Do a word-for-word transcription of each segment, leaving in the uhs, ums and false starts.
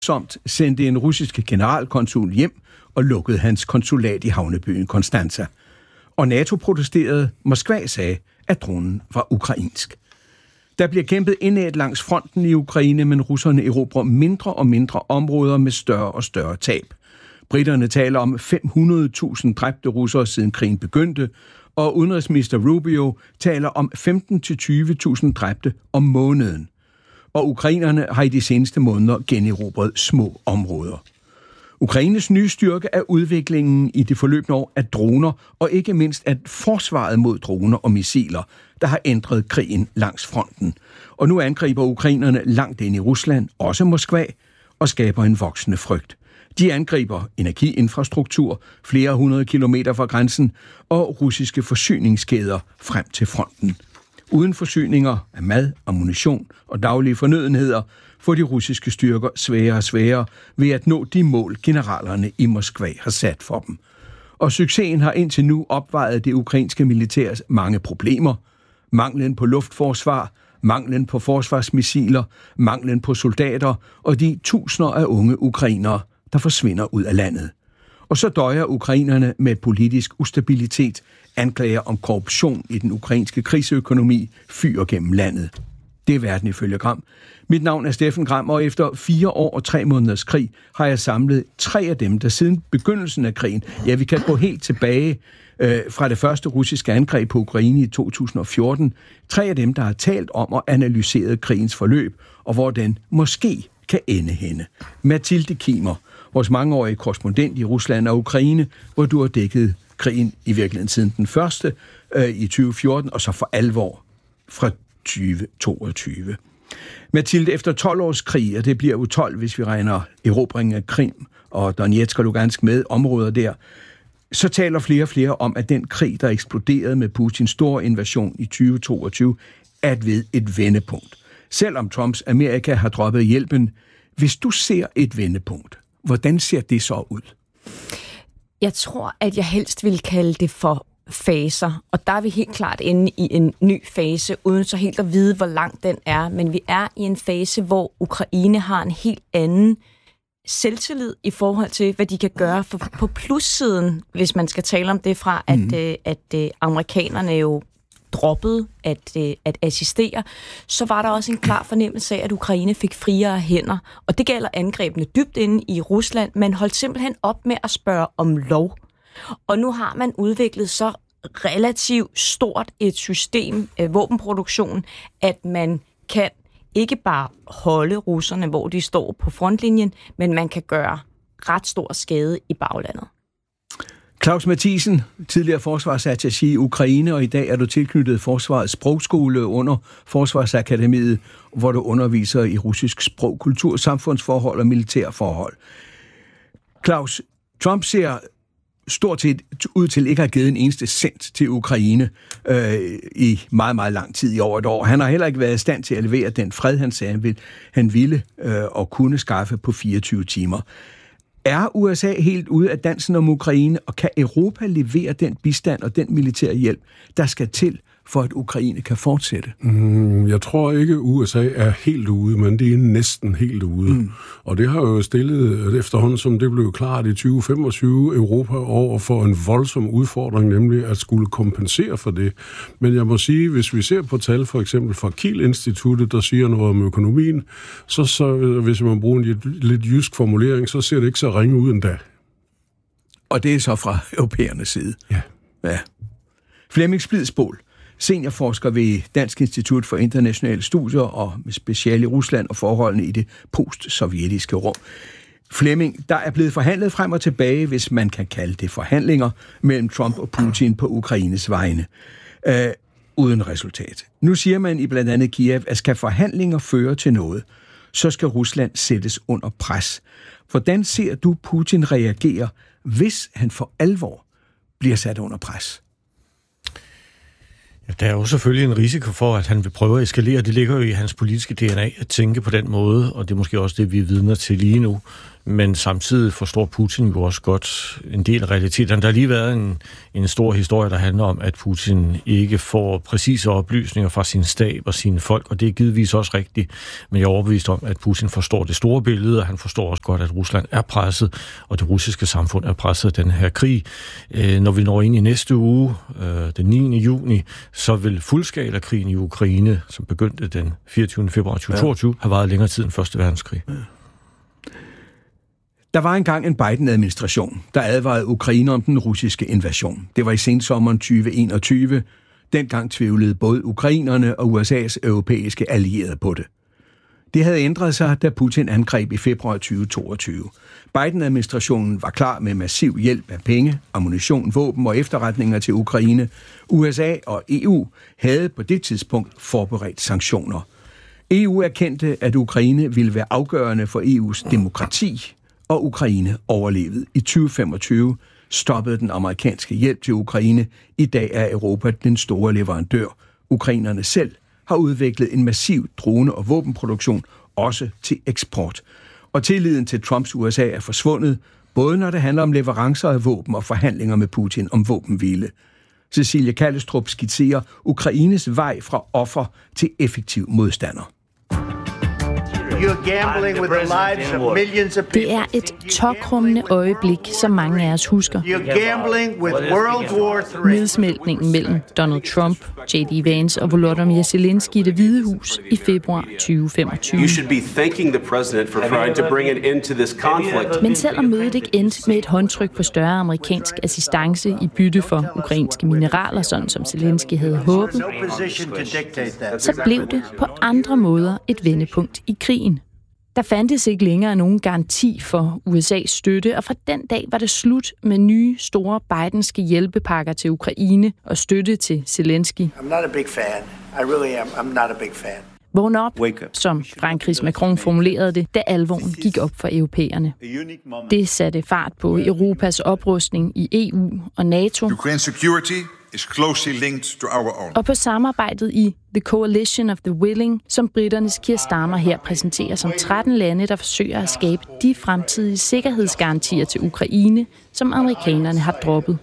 somt sendte en russisk generalkonsul hjem og lukkede hans konsulat i havnebyen Konstanza. Og NATO protesterede. Moskva sagde, at dronen var ukrainsk. Der bliver kæmpet indad langs fronten i Ukraine, men russerne erobrer mindre og mindre områder med større og større tab. Briterne taler om fem hundrede tusind dræbte russere siden krigen begyndte, og udenrigsminister Rubio taler om femten til tyve tusind dræbte om måneden. Og ukrainerne har i de seneste måneder generobret små områder. Ukraines nye styrke er udviklingen i det forløbende år af droner, og ikke mindst at forsvaret mod droner og missiler, der har ændret krigen langs fronten. Og nu angriber ukrainerne langt ind i Rusland, også Moskva, og skaber en voksende frygt. De angriber energiinfrastruktur flere hundrede kilometer fra grænsen og russiske forsyningskæder frem til fronten. Uden forsyninger af mad, ammunition og daglige fornødenheder får de russiske styrker sværere og sværere ved at nå de mål, generalerne i Moskva har sat for dem. Og succesen har indtil nu opvejet det ukrainske militærs mange problemer. Manglen på luftforsvar, manglen på forsvarsmissiler, manglen på soldater og de tusinder af unge ukrainere, der forsvinder ud af landet. Og så døjer ukrainerne med politisk ustabilitet, anklager om korruption i den ukrainske krigsøkonomi, fyrer gennem landet. Det er verden ifølge Gram. Mit navn er Steffen Gram, og efter fire år og tre måneders krig har jeg samlet tre af dem, der siden begyndelsen af krigen, ja, vi kan gå helt tilbage øh, fra det første russiske angreb på Ukraine i to tusind og fjorten, tre af dem, der har talt om og analyseret krigens forløb, og hvor den måske kan ende henne. Mathilde Kimer, vores mangeårige korrespondent i Rusland og Ukraine, hvor du har dækket krigen i virkeligheden siden den første øh, i tyve fjorten, og så for alvor fra tyve toogtyve. Mathilde, efter tolv års krig, og det bliver jo tolv, hvis vi regner erobringen af Krim og Donetsk og Lugansk med områder der, så taler flere og flere om, at den krig, der eksploderede med Putins store invasion i tyve toogtyve, er ved et vendepunkt. Selvom Trumps Amerika har droppet hjælpen, hvis du ser et vendepunkt, hvordan ser det så ud? Jeg tror, at jeg helst vil kalde det for faser, og der er vi helt klart inde i en ny fase, uden så helt at vide, hvor lang den er, men vi er i en fase, hvor Ukraine har en helt anden selvtillid i forhold til, hvad de kan gøre for, på plussiden, hvis man skal tale om det fra, at, mm. at, at, at amerikanerne jo droppede at, at assistere, så var der også en klar fornemmelse af, at Ukraine fik friere hænder. Og det gælder angrebene dybt inde i Rusland, men holdt simpelthen op med at spørge om lov. Og nu har man udviklet så relativt stort et system, øh, våbenproduktion, at man kan ikke bare holde russerne, hvor de står på frontlinjen, men man kan gøre ret stor skade i baglandet. Claus Mathisen, tidligere forsvarsattaché i Ukraine, og i dag er du tilknyttet Forsvarets Sprogskole under Forsvarsakademiet, hvor du underviser i russisk sprog, kultur, samfundsforhold og militærforhold. Claus, Trump ser stort set ud til ikke at have givet en eneste cent til Ukraine øh, i meget, meget lang tid, i over et år. Han har heller ikke været i stand til at levere den fred, han sagde, han ville, han ville øh, og kunne skaffe på fireogtyve timer. Er U S A helt ude af dansen om Ukraine, og kan Europa levere den bistand og den militære hjælp, der skal til, for at Ukraine kan fortsætte? Mm, jeg tror ikke, U S A er helt ude, men det er næsten helt ude. Mm. Og det har jo stillet efterhånden, som det blev klart i tyve femogtyve, Europa over for en voldsom udfordring, nemlig at skulle kompensere for det. Men jeg må sige, hvis vi ser på tal for eksempel fra Kiel-instituttet, der siger noget om økonomien, så, så hvis man bruger en lidt jysk formulering, så ser det ikke så ringe ud endda. Og det er så fra europæernes side? Ja. Ja. Flemming Splidsbol, seniorforsker ved Dansk Institut for Internationale Studier og med speciale i Rusland og forholdene i det post-sovjetiske rum. Flemming, der er blevet forhandlet frem og tilbage, hvis man kan kalde det forhandlinger, mellem Trump og Putin på Ukraines vegne. Øh, uden resultat. Nu siger man i blandt andet Kiev, at skal forhandlinger føre til noget, så skal Rusland sættes under pres. Hvordan ser du Putin reagere, hvis han for alvor bliver sat under pres? Der er jo selvfølgelig en risiko for, at han vil prøve at eskalere. Det ligger jo i hans politiske D N A at tænke på den måde, og det er måske også det, vi er vidner til lige nu. men samtidig forstår Putin jo også godt en del af realiteten. Der har lige været en, en stor historie, der handler om, at Putin ikke får præcise oplysninger fra sin stab og sine folk, og det er givetvis også rigtigt, men jeg er overbevist om, at Putin forstår det store billede, og han forstår også godt, at Rusland er presset, og det russiske samfund er presset af den her krig. Når vi når ind i næste uge, den niende juni, så vil fuldskala-krigen i Ukraine, som begyndte den fireogtyvende februar tyve toogtyve, have varet længere tid end første verdenskrig. Ja. Der var engang en Biden-administration, der advarede Ukraine om den russiske invasion. Det var i sensommeren tyve enogtyve. Dengang tvivlede både ukrainerne og U S A's europæiske allierede på det. Det havde ændret sig, da Putin angreb i februar tyve toogtyve. Biden-administrationen var klar med massiv hjælp af penge, ammunition, våben og efterretninger til Ukraine. U S A og E U havde på det tidspunkt forberedt sanktioner. E U erkendte, at Ukraine ville være afgørende for E U's demokrati, og Ukraine overlevede. I tyve femogtyve stoppede den amerikanske hjælp til Ukraine. I dag er Europa den store leverandør. Ukrainerne selv har udviklet en massiv drone- og våbenproduktion, også til eksport. Og tilliden til Trumps U S A er forsvundet, både når det handler om leverancer af våben og forhandlinger med Putin om våbenhvile. Cecilie Kallestrup skitserer Ukraines vej fra offer til effektiv modstander. Det er et tokrummende øjeblik, som mange af os husker. Nedsmeltningen mellem Donald Trump, J D Vance og Volodymyr Zelensky i Det Hvide Hus i februar tyve femogtyve. Men selvom mødet ikke endte med et håndtryk på større amerikansk assistance i bytte for ukrainske mineraler, sådan som Zelensky havde håbet, så blev det på andre måder et vendepunkt i krigen. Der fandtes ikke længere nogen garanti for U S A's støtte, og fra den dag var det slut med nye, store Bidenske hjælpepakker til Ukraine og støtte til Zelensky. I'm not a big fan. I really am. I'm not a big fan. Vågn op, som Frankrigs Macron formulerede det, da alvoren gik op for europæerne. Det satte fart på Europas oprustning i E U og NATO, is closely linked to our own. Og på samarbejdet i The Coalition of the Willing, som briternes Keir Starmer her præsenterer som tretten lande, der forsøger at skabe de fremtidige sikkerhedsgarantier til Ukraine, som amerikanerne har droppet.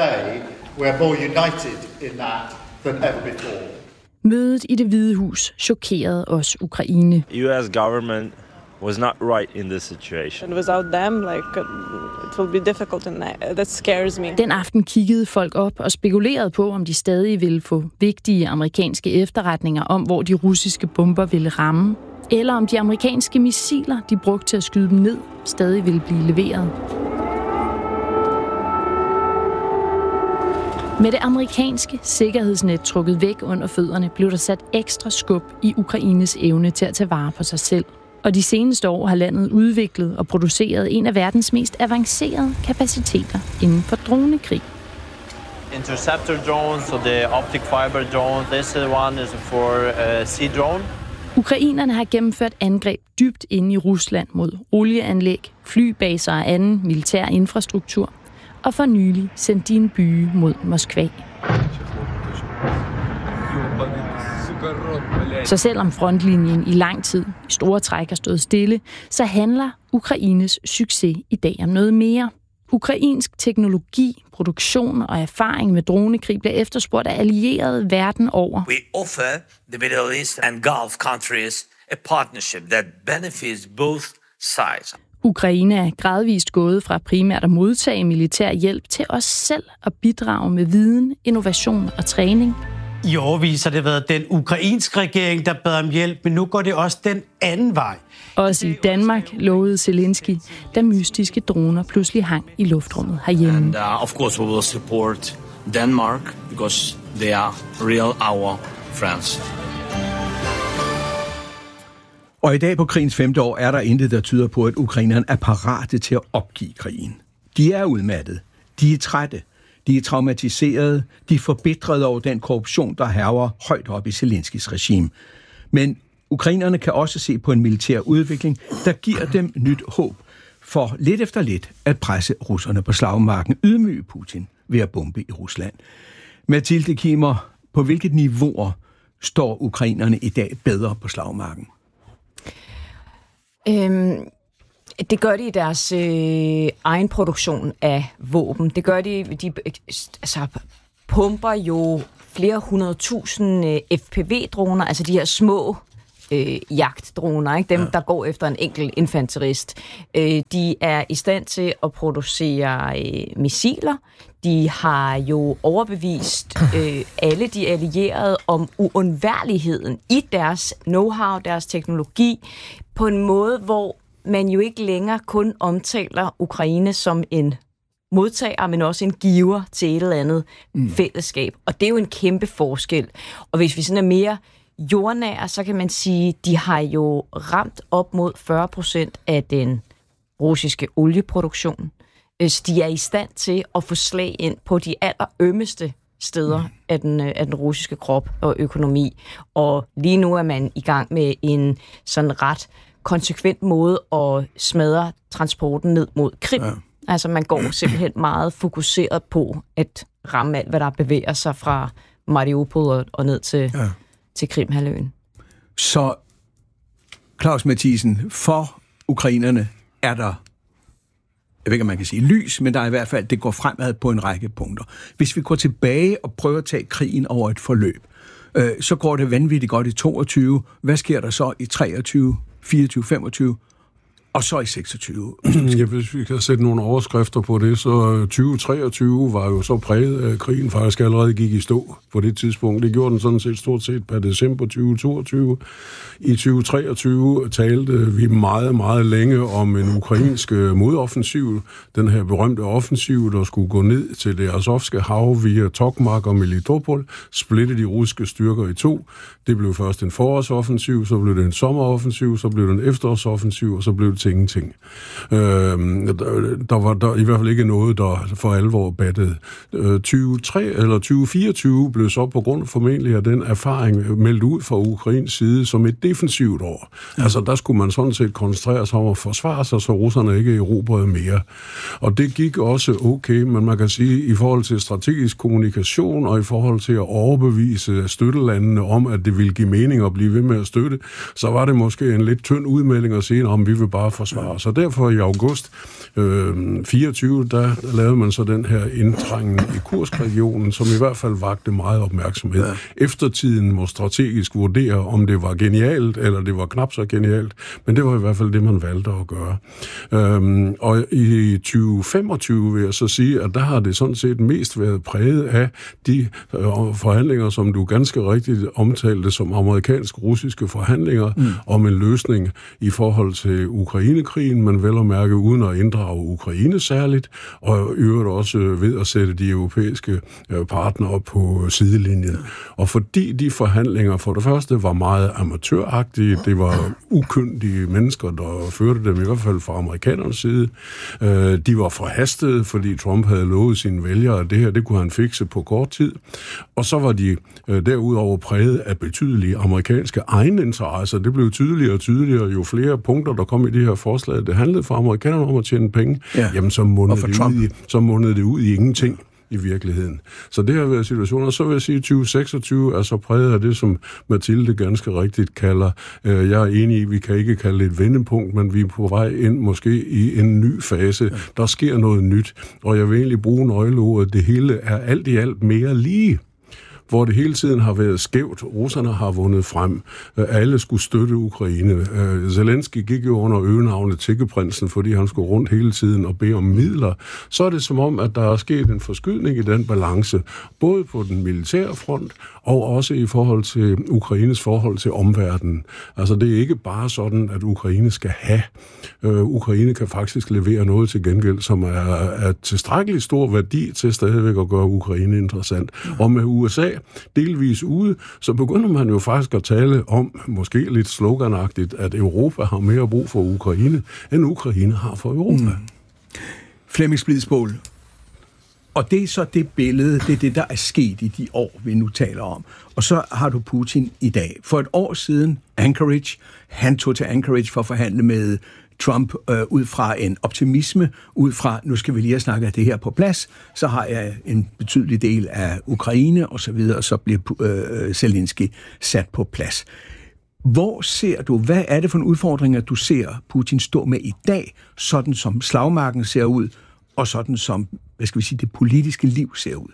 Mødet i Det Hvide Hus chokerede os Ukraine. U S government was not right in this situation. And without them, like, it will be difficult, and that scares me. Den aften kiggede folk op og spekulerede på, om de stadig ville få vigtige amerikanske efterretninger om, hvor de russiske bomber ville ramme, eller om de amerikanske missiler, de brugte til at skyde dem ned, stadig ville blive leveret. Med det amerikanske sikkerhedsnet trukket væk under fødderne, blev der sat ekstra skub i Ukraines evne til at tage vare på sig selv. Og de seneste år har landet udviklet og produceret en af verdens mest avancerede kapaciteter inden for dronekrig. Interceptor drone, so the optic fiber drone, this one is for uh, sea drone. Ukrainerne har gennemført angreb dybt inde i Rusland mod olieanlæg, flybaser og anden militær infrastruktur, og for nylig sendt de en byge mod Moskva. Så selvom frontlinjen i lang tid i store træk har stået stille, så handler Ukraines succes i dag om noget mere. Ukrainsk teknologi, produktion og erfaring med dronekrig bliver efterspurgt af allierede verden over. We offer the Middle East and Gulf countries a partnership that benefits both sides. Ukraine er gradvist gået fra primært at modtage militær hjælp til os selv at bidrage med viden, innovation og træning. I årevis har det været den ukrainske regering, der bad om hjælp, men nu går det også den anden vej. Også i Danmark lovede Zelensky, da mystiske droner pludselig hang i luftrummet herhjemme. And uh, of course we will support Denmark, because they are real our friends. Og i dag på krigens femte år er der intet, der tyder på, at ukrainerne er parate til at opgive krigen. De er udmattede. De er trætte. De er traumatiserede, de er forbitrede over den korruption, der hærger højt op i Zelenskys regime. Men ukrainerne kan også se på en militær udvikling, der giver dem nyt håb for lidt efter lidt at presse russerne på slagmarken, ydmyge Putin ved at bombe i Rusland. Mathilde Kimmer, på hvilket niveauer står ukrainerne i dag bedre på slagmarken? Øhm Det gør de i deres øh, egen produktion af våben. Det gør de, de altså, pumper jo flere hundrede tusind øh, F P V-droner, altså de her små øh, jagtdroner, ikke? Dem, ja. der går efter en enkelt infanterist. Øh, de er i stand til at producere øh, missiler. De har jo overbevist øh, alle de allierede om uundværligheden i deres know-how, deres teknologi, på en måde, hvor man jo ikke længere kun omtaler Ukraine som en modtager, men også en giver til et eller andet mm. fællesskab. Og det er jo en kæmpe forskel. Og hvis vi sådan er mere jordnære, så kan man sige, de har jo ramt op mod fyrre procent af den russiske olieproduktion. Så de er i stand til at få slag ind på de allerømmeste steder mm. af, den, af den russiske krop og økonomi. Og lige nu er man i gang med en sådan ret konsekvent måde at smadre transporten ned mod Krim. Ja. Altså man går simpelthen meget fokuseret på at ramme alt, hvad der bevæger sig fra Mariupol og, og ned til, ja. til Krimhalvøen. Så, Claus Mathiesen, for ukrainerne er der, jeg ved ikke, om man kan sige lys, men der er i hvert fald, det går fremad på en række punkter. Hvis vi går tilbage og prøver at tage krigen over et forløb, øh, så går det vanvittigt godt i toogtyve. Hvad sker der så i treogtyve, fireogtyve, femogtyve? Og så i seksogtyve. Ja, hvis vi kan sætte nogle overskrifter på det, så tyve treogtyve var jo så præget af krigen, faktisk allerede gik i stå på det tidspunkt. Det gjorde den sådan set stort set per december tyve toogtyve. I tyve treogtyve talte vi meget, meget længe om en ukrainsk modoffensiv. Den her berømte offensiv, der skulle gå ned til det Azovske hav via Tokmak og Melitopol, splitte de russiske styrker i to. Det blev først en forårsoffensiv, så blev det en sommeroffensiv, så blev det en efterårsoffensiv, og så blev det til ingenting. Øh, der, der var der i hvert fald ikke noget, der for alvor battede. Øh, tyve fireogtyve blev så på grund formentlig af den erfaring meldt ud fra Ukrains side som et defensivt år. Ja. Altså der skulle man sådan set koncentrere sig om at forsvare sig, så russerne ikke erobrede mere. Og det gik også okay, men man kan sige, i forhold til strategisk kommunikation og i forhold til at overbevise støttelandene om, at det ville give mening at blive ved med at støtte, så var det måske en lidt tynd udmelding at sige, om vi vil bare forsvare. Så derfor i august øh, fireogtyve, der lavede man så den her indtrængen i Kursk-regionen, som i hvert fald vagte meget opmærksomhed. Ja. Eftertiden må strategisk vurdere, om det var genialt, eller det var knap så genialt, men det var i hvert fald det, man valgte at gøre. Øhm, og i tyve femogtyve vil jeg så sige, at der har det sådan set mest været præget af de øh, forhandlinger, som du ganske rigtigt omtalte som amerikansk-russiske forhandlinger mm. om en løsning i forhold til Ukrainekrigen, men vel at mærke uden at inddrage Ukraine særligt, og i øvrigt også ved at sætte de europæiske partnere på sidelinjen. Og fordi de forhandlinger for det første var meget amatøragtige, det var ukyndige mennesker, der førte dem i hvert fald fra amerikanernes side. De var forhastede, fordi Trump havde lovet sine vælgere, at det her, det kunne han fikse på kort tid. Og så var de derudover præget af betydelige amerikanske egeninteresser. Det blev tydeligere og tydeligere, jo flere punkter, der kom i de her forslag. Det handlede for amerikanerne om at tjene penge. Ja. Jamen, så mundede, det ud, i, så mundede det ud i ingenting i virkeligheden. Så det har været situationen. Og så vil jeg sige, at tyve seksogtyve er så præget af det, som Mathilde ganske rigtigt kalder. Øh, jeg er enig i, vi kan ikke kalde det et vendepunkt, men vi er på vej ind måske i en ny fase. Ja. Der sker noget nyt, og jeg vil egentlig bruge nøgleordet. Det hele er alt i alt mere lige, hvor det hele tiden har været skævt. Russerne har vundet frem. Alle skulle støtte Ukraine. Zelensky gik jo under øgenavnet Tikkeprinsen, fordi han skulle rundt hele tiden og bede om midler. Så er det som om, at der er sket en forskydning i den balance, både på den militære front og også i forhold til Ukraines forhold til omverdenen. Altså det er ikke bare sådan, at Ukraine skal have. Uh, Ukraine kan faktisk levere noget til gengæld, som er, er tilstrækkeligt stor værdi til stadigvæk at gøre Ukraine interessant. Og med U S A delvis ude, så begynder man jo faktisk at tale om, måske lidt sloganagtigt, at Europa har mere brug for Ukraine, end Ukraine har for Europa. Mm. Flemming Splidsbål. Og det er så det billede, det er det, der er sket i de år, vi nu taler om. Og så har du Putin i dag. For et år siden, Anchorage, han tog til Anchorage for at forhandle med Trump øh, ud fra en optimisme, ud fra, nu skal vi lige have snakket det her på plads, så har jeg en betydelig del af Ukraine og så videre, og så bliver øh, Zelensky sat på plads. Hvor ser du, hvad er det for en udfordring, at du ser Putin stå med i dag, sådan som slagmarken ser ud, og sådan som, hvad skal vi sige, det politiske liv ser ud?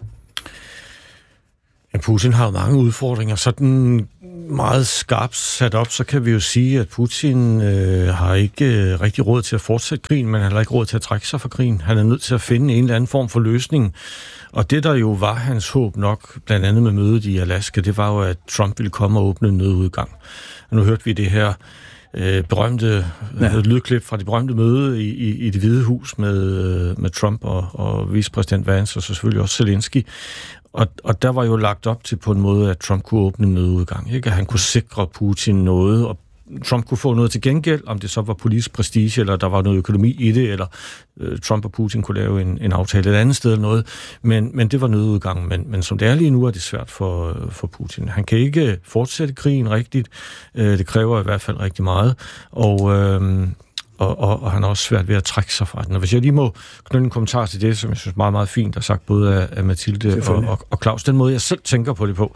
Ja, Putin har jo mange udfordringer. Sådan meget skarpt sat op, så kan vi jo sige, at Putin øh, har ikke øh, rigtig råd til at fortsætte krigen, men han har ikke råd til at trække sig fra krigen. Han er nødt til at finde en eller anden form for løsning. Og det, der jo var hans håb nok, blandt andet med mødet i Alaska, det var jo, at Trump ville komme og åbne en nødudgang. Og nu hørte vi det her øh, berømte ja. lydklip fra det berømte møde i, i, i det Hvide Hus med, med Trump og, og vicepræsident Vance, og så selvfølgelig også Zelensky. Og, og der var jo lagt op til på en måde, at Trump kunne åbne en nødudgang, ikke? At han kunne sikre Putin noget, og Trump kunne få noget til gengæld, om det så var politisk prestige, eller der var noget økonomi i det, eller øh, Trump og Putin kunne lave en, en aftale et andet sted eller noget. Men, men det var nødudgangen. Men, men som det er lige nu, er det svært for, for Putin. Han kan ikke fortsætte krigen rigtigt. Øh, det kræver i hvert fald rigtig meget. Og... Øh, Og, og, og han er også svært ved at trække sig fra den. Og hvis jeg lige må knytte en kommentar til det, som jeg synes meget, meget fint, der er sagt både af, af Mathilde og, og, og Claus, den måde, jeg selv tænker på det på.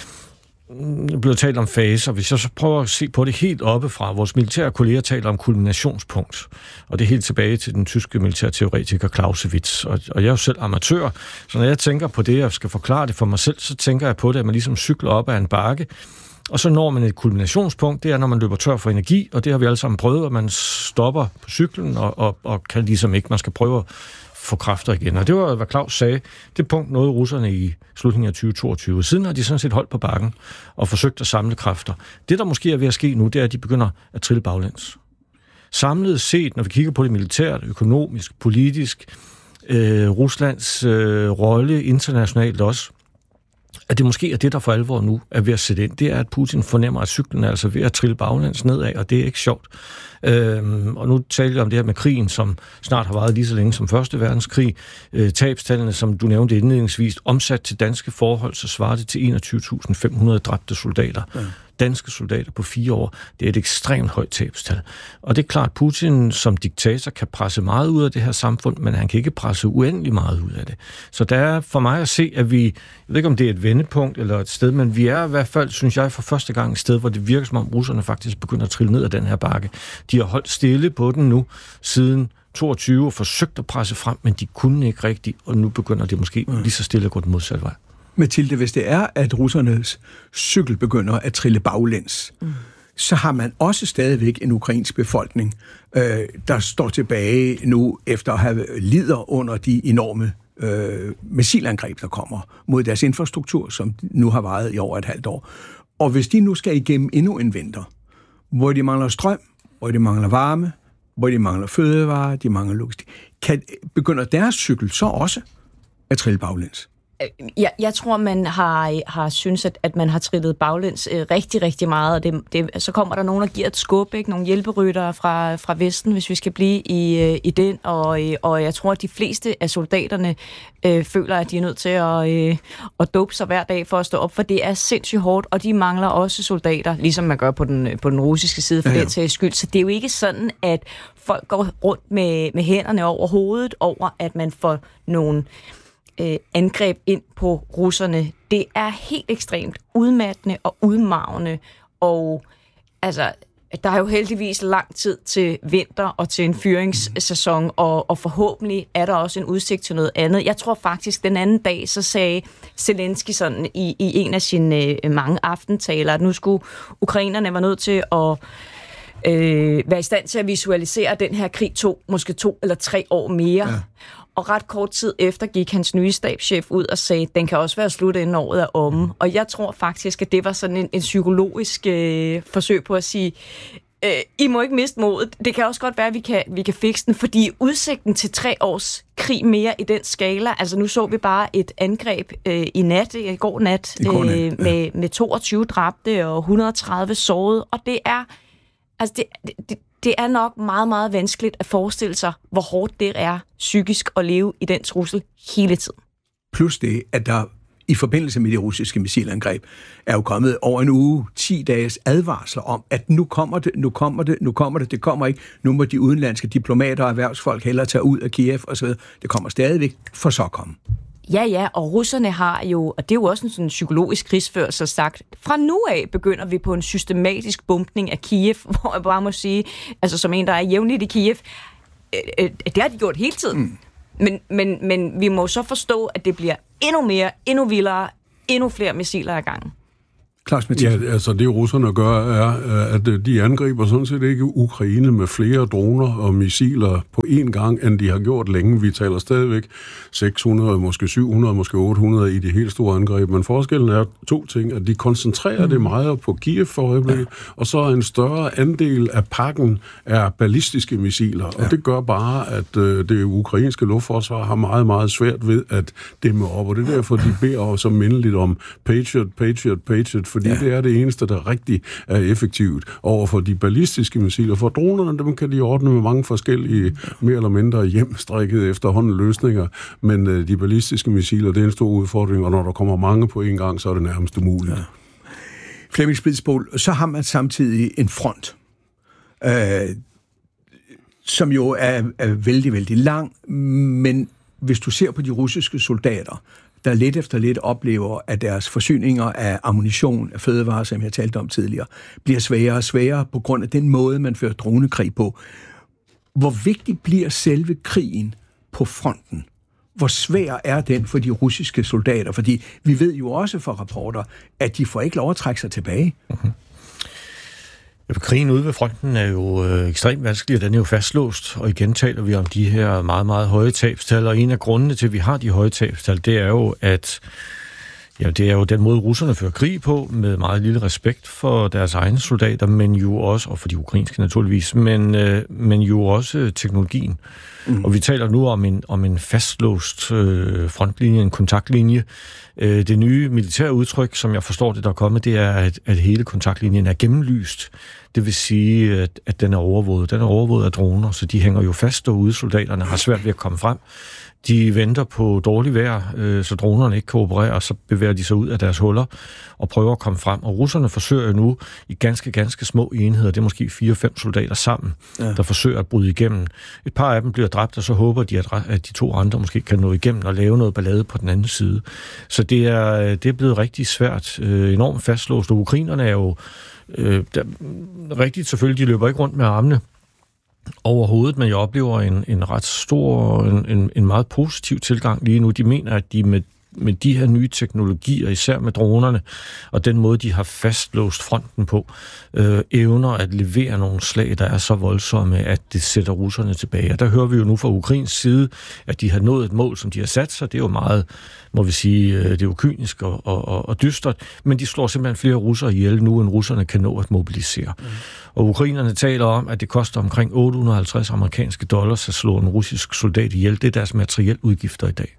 Det bliver talt om faser. Hvis jeg så prøver at se på det helt oppefra, vores militære kolleger taler om kulminationspunkt, og det er helt tilbage til den tyske militærteoretiker Clausewitz. Og, og jeg er jo selv amatør, så når jeg tænker på det, og skal forklare det for mig selv, så tænker jeg på det, at man ligesom cykler op ad en bakke, og så når man et kulminationspunkt, det er, når man løber tør for energi, og det har vi alle sammen prøvet, at man stopper på cyklen, og, og, og kan ligesom ikke, man skal prøve at få kræfter igen. Og det var, hvad Claus sagde, det punkt nåede russerne i slutningen af tyve toogtyve. Siden har de sådan set holdt på bakken og forsøgt at samle kræfter. Det, der måske er ved at ske nu, det er, at de begynder at trille baglæns. Samlet set, når vi kigger på det militært, økonomisk, politisk, øh, Ruslands øh, rolle internationalt også, at det måske er det, der for alvor nu er ved at sætte ind, det er, at Putin fornemmer, at cyklen er altså ved at trille baglæns nedad, og det er ikke sjovt. Øhm, og nu taler jeg om det her med krigen, som snart har varet lige så længe som Første Verdenskrig. Øh, tabstallene, som du nævnte indledningsvis, omsat til danske forhold, så svarer det til enogtyve tusind fem hundrede dræbte soldater. Ja. Danske soldater på fire år. Det er et ekstremt højt tabstal. Og det er klart, at Putin som diktator kan presse meget ud af det her samfund, men han kan ikke presse uendelig meget ud af det. Så der er for mig at se, at vi, jeg ved ikke om det er et vendepunkt eller et sted, men vi er i hvert fald, synes jeg, for første gang et sted, hvor det virker som om russerne faktisk begynder at trille ned af den her bakke. De har holdt stille på den nu siden toogtyve og forsøgt at presse frem, men de kunne ikke rigtigt, og nu begynder det måske lige så stille at gå den modsatte vej. Mathilde, hvis det er, at russernes cykel begynder at trille baglæns, mm. så har man også stadigvæk en ukrainsk befolkning, øh, der står tilbage nu efter at have lider under de enorme øh, missilangreb, der kommer mod deres infrastruktur, som nu har varet i over et halvt år. Og hvis de nu skal igennem endnu en vinter, hvor de mangler strøm, hvor de mangler varme, hvor de mangler fødevarer, de mangler logistik, kan, begynder deres cykel så også at trille baglæns? Jeg, jeg tror, man har, har synes, at, at man har trillet baglæns øh, rigtig, rigtig meget, og det, det, så kommer der nogen, der giver et skub, ikke? Nogle hjælperyttere fra, fra Vesten, hvis vi skal blive i, øh, i den, og, øh, og jeg tror, at de fleste af soldaterne øh, føler, at de er nødt til at, øh, at dope sig hver dag for at stå op, for det er sindssygt hårdt, og de mangler også soldater, ligesom man gør på den, på den russiske side, for ja, ja. den sags skyld. Så det er jo ikke sådan, at folk går rundt med, med hænderne over hovedet, over at man får nogle Øh, angreb ind på russerne. Det er helt ekstremt udmattende og udmagende, og altså, der er jo heldigvis lang tid til vinter og til en fyringssæson, og, og forhåbentlig er der også en udsigt til noget andet. Jeg tror faktisk, den anden dag, så sagde Zelensky sådan i, i en af sine øh, mange aftentaler, at nu skulle ukrainerne være nødt til at øh, være i stand til at visualisere, den her krig tog måske to eller tre år mere. Ja. Og ret kort tid efter gik hans nye stabschef ud og sagde, at den kan også være slut inden året er omme. Og jeg tror faktisk, at det var sådan en, en psykologisk øh, forsøg på at sige, øh, I må ikke miste modet. Det kan også godt være, at vi kan, vi kan fikse den, fordi udsigten til tre års krig mere i den skala, altså nu så vi bare et angreb øh, i nat, i går nat, I går nat øh, ja. med, med toogtyve dræbte og et hundrede og tredive sårede, og det er, altså det, det Det er nok meget, meget vanskeligt at forestille sig, hvor hårdt det er psykisk at leve i den trussel hele tiden. Plus det, at der i forbindelse med det russiske missilangreb er jo kommet over en uge, ti dages advarsler om, at nu kommer det, nu kommer det, nu kommer det, det kommer ikke. Nu må de udenlandske diplomater og erhvervsfolk hellere tage ud af Kiev osv. Det kommer stadigvæk, for så komme. Ja, ja, og russerne har jo, og det er jo også en sådan psykologisk krigsførelse sagt, fra nu af begynder vi på en systematisk bumpning af Kiev, hvor jeg bare må sige, altså som en, der er jævnligt i Kiev, øh, øh, det har de gjort hele tiden. Mm. Men, men, men vi må så forstå, at det bliver endnu mere, endnu vildere, endnu flere missiler ad gangen. Ja, altså det russerne gør, er, at de angriber sådan set ikke Ukraine med flere droner og missiler på én gang, end de har gjort længe. Vi taler stadigvæk seks hundrede, måske syv hundrede, måske otte hundrede i de helt store angreb. Men forskellen er to ting, at de koncentrerer mm. det meget på Kiev for øjeblikket, ja. Og så er en større andel af pakken er ballistiske missiler. Ja. Og det gør bare, at øh, det ukrainske luftforsvar har meget, meget svært ved at dæmme op. Og det er derfor, de beder os så mindeligt om Patriot, Patriot, Patriot, fordi ja. det er det eneste, der rigtig er effektivt over for de ballistiske missiler. For dronerne, dem kan de ordne med mange forskellige, mere eller mindre hjemstrikkede efterhånden løsninger, men øh, de ballistiske missiler, det er en stor udfordring, og når der kommer mange på en gang, så er det nærmest umuligt. Ja. Flemming Spidsbol, så har man samtidig en front, øh, som jo er, er vældig, vældig lang, men hvis du ser på de russiske soldater, der lidt efter lidt oplever, at deres forsyninger af ammunition, af fødevarer, som jeg talte om tidligere, bliver sværere og sværere på grund af den måde, man fører dronekrig på. Hvor vigtig bliver selve krigen på fronten? Hvor svær er den for de russiske soldater? Fordi vi ved jo også fra rapporter, at de får ikke lov at trække sig tilbage. Mm-hmm. Ja, krigen ude ved fronten er jo øh, ekstremt vanskelig, og den er jo fastlåst, og igen taler vi om de her meget, meget høje tabstal, og en af grundene til, at vi har de høje tabstal, det er jo, at ja, det er jo den måde, russerne fører krig på, med meget lille respekt for deres egne soldater, men jo også, og for de ukrainske naturligvis, men, øh, men jo også teknologien. Mm. Og vi taler nu om en, om en fastlåst øh, frontlinje, en kontaktlinje. Øh, det nye militære udtryk, som jeg forstår det, der er kommet, det er, at, at hele kontaktlinjen er gennemlyst. Det vil sige, at, at den er overvåget. Den er overvåget af droner, så de hænger jo fast derude. Soldaterne har svært ved at komme frem. De venter på dårligt vejr, øh, så dronerne ikke kan operere, og så bevæger de sig ud af deres huller og prøver at komme frem. Og russerne forsøger nu i ganske, ganske små enheder, det er måske fire fem soldater sammen, ja. der forsøger at bryde igennem. Et par af dem bliver dræbt, og så håber de, at de to andre måske kan nå igennem og lave noget ballade på den anden side. Så det er, det er blevet rigtig svært, øh, enormt fastlåst. Og ukrainerne er jo øh, der, rigtigt selvfølgelig, de løber ikke rundt med armene overhovedet, men jeg oplever en, en ret stor, en, en, en meget positiv tilgang lige nu. De mener, at de med, med de her nye teknologier, især med dronerne, og den måde, de har fastlåst fronten på, øh, evner at levere nogle slag, der er så voldsomme, at det sætter russerne tilbage. Og der hører vi jo nu fra Ukrains side, at de har nået et mål, som de har sat sig. Det er jo meget, må vi sige, det er jo kynisk og, og, og dystert, men de slår simpelthen flere russere ihjel nu, end russerne kan nå at mobilisere. Mm. Og ukrainerne taler om, at det koster omkring otte hundrede og halvtreds amerikanske dollars at slå en russisk soldat ihjel. Det er deres materielle udgifter i dag.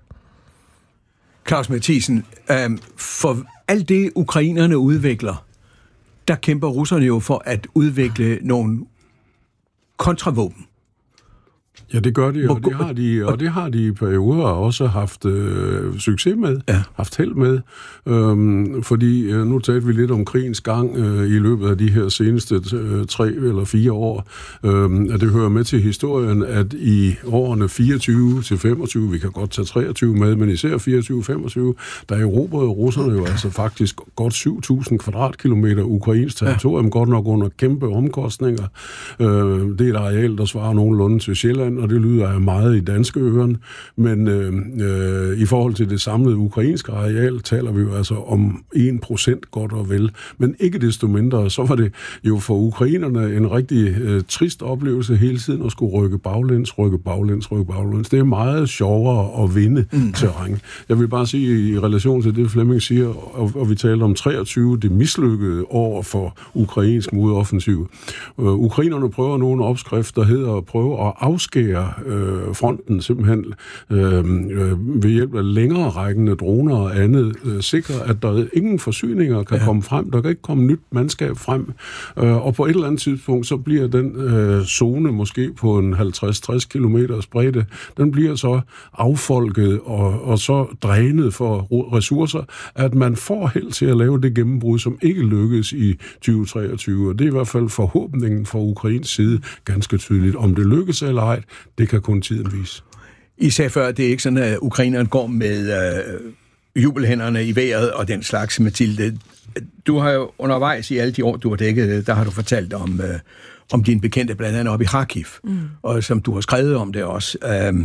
Claus Mathisen, øh, for alt det ukrainerne udvikler, der kæmper russerne jo for at udvikle nogle kontravåben. Ja, det gør de, og det har de, og det har de i perioder også haft øh, succes med, ja. haft held med, øhm, fordi øh, nu talte vi lidt om krigens gang øh, i løbet af de her seneste øh, tre eller fire år, øhm, at det hører med til historien, at i årene fireogtyve til femogtyve, vi kan godt tage treogtyve med, men især fireogtyve til femogtyve, der erobrede russerne jo altså faktisk godt syv tusind kvadratkilometer ukrainsk territorium, ja. godt nok under kæmpe omkostninger. Øh, det er et areal, der svarer nogenlunde til Sjælland, og det lyder af meget i danske øren, men øh, øh, i forhold til det samlede ukrainske areal, taler vi jo altså om en procent godt og vel. Men ikke desto mindre, så var det jo for ukrainerne en rigtig øh, trist oplevelse hele tiden at skulle rykke baglæns, rykke baglæns, rykke baglæns. Det er meget sjovere at vinde mm. terræn. Jeg vil bare sige i relation til det, Flemming siger, og, og vi taler om treogtyve, det mislykkede år for ukrainsk modoffensiv. Øh, ukrainerne prøver nogle opskrifter, der hedder at prøve at afskære øh, fronten simpelthen øh, øh, ved hjælp af længere rækkende droner og andet, øh, sikre, at der ingen forsyninger kan ja. komme frem. Der kan ikke komme nyt mandskab frem. Øh, og på et eller andet tidspunkt, så bliver den øh, zone måske på en halvtreds til tres kilometers bredde, den bliver så affolket og, og så drænet for ressourcer, at man får held til at lave det gennembrud, som ikke lykkes i tyve treogtyve. Og det er i hvert fald forhåbningen fra Ukrains side ganske tydeligt. Om det lykkes eller ej, det kan kun tiden vise. I sagde før, det er ikke sådan, at ukrainerne går med øh, jubelhænderne i vejret og den slags, Mathilde. Du har jo undervejs i alle de år, du har dækket, der har du fortalt om, øh, om dine bekendte, blandt andet oppe i Kharkiv, mm. og som du har skrevet om det også. Øh,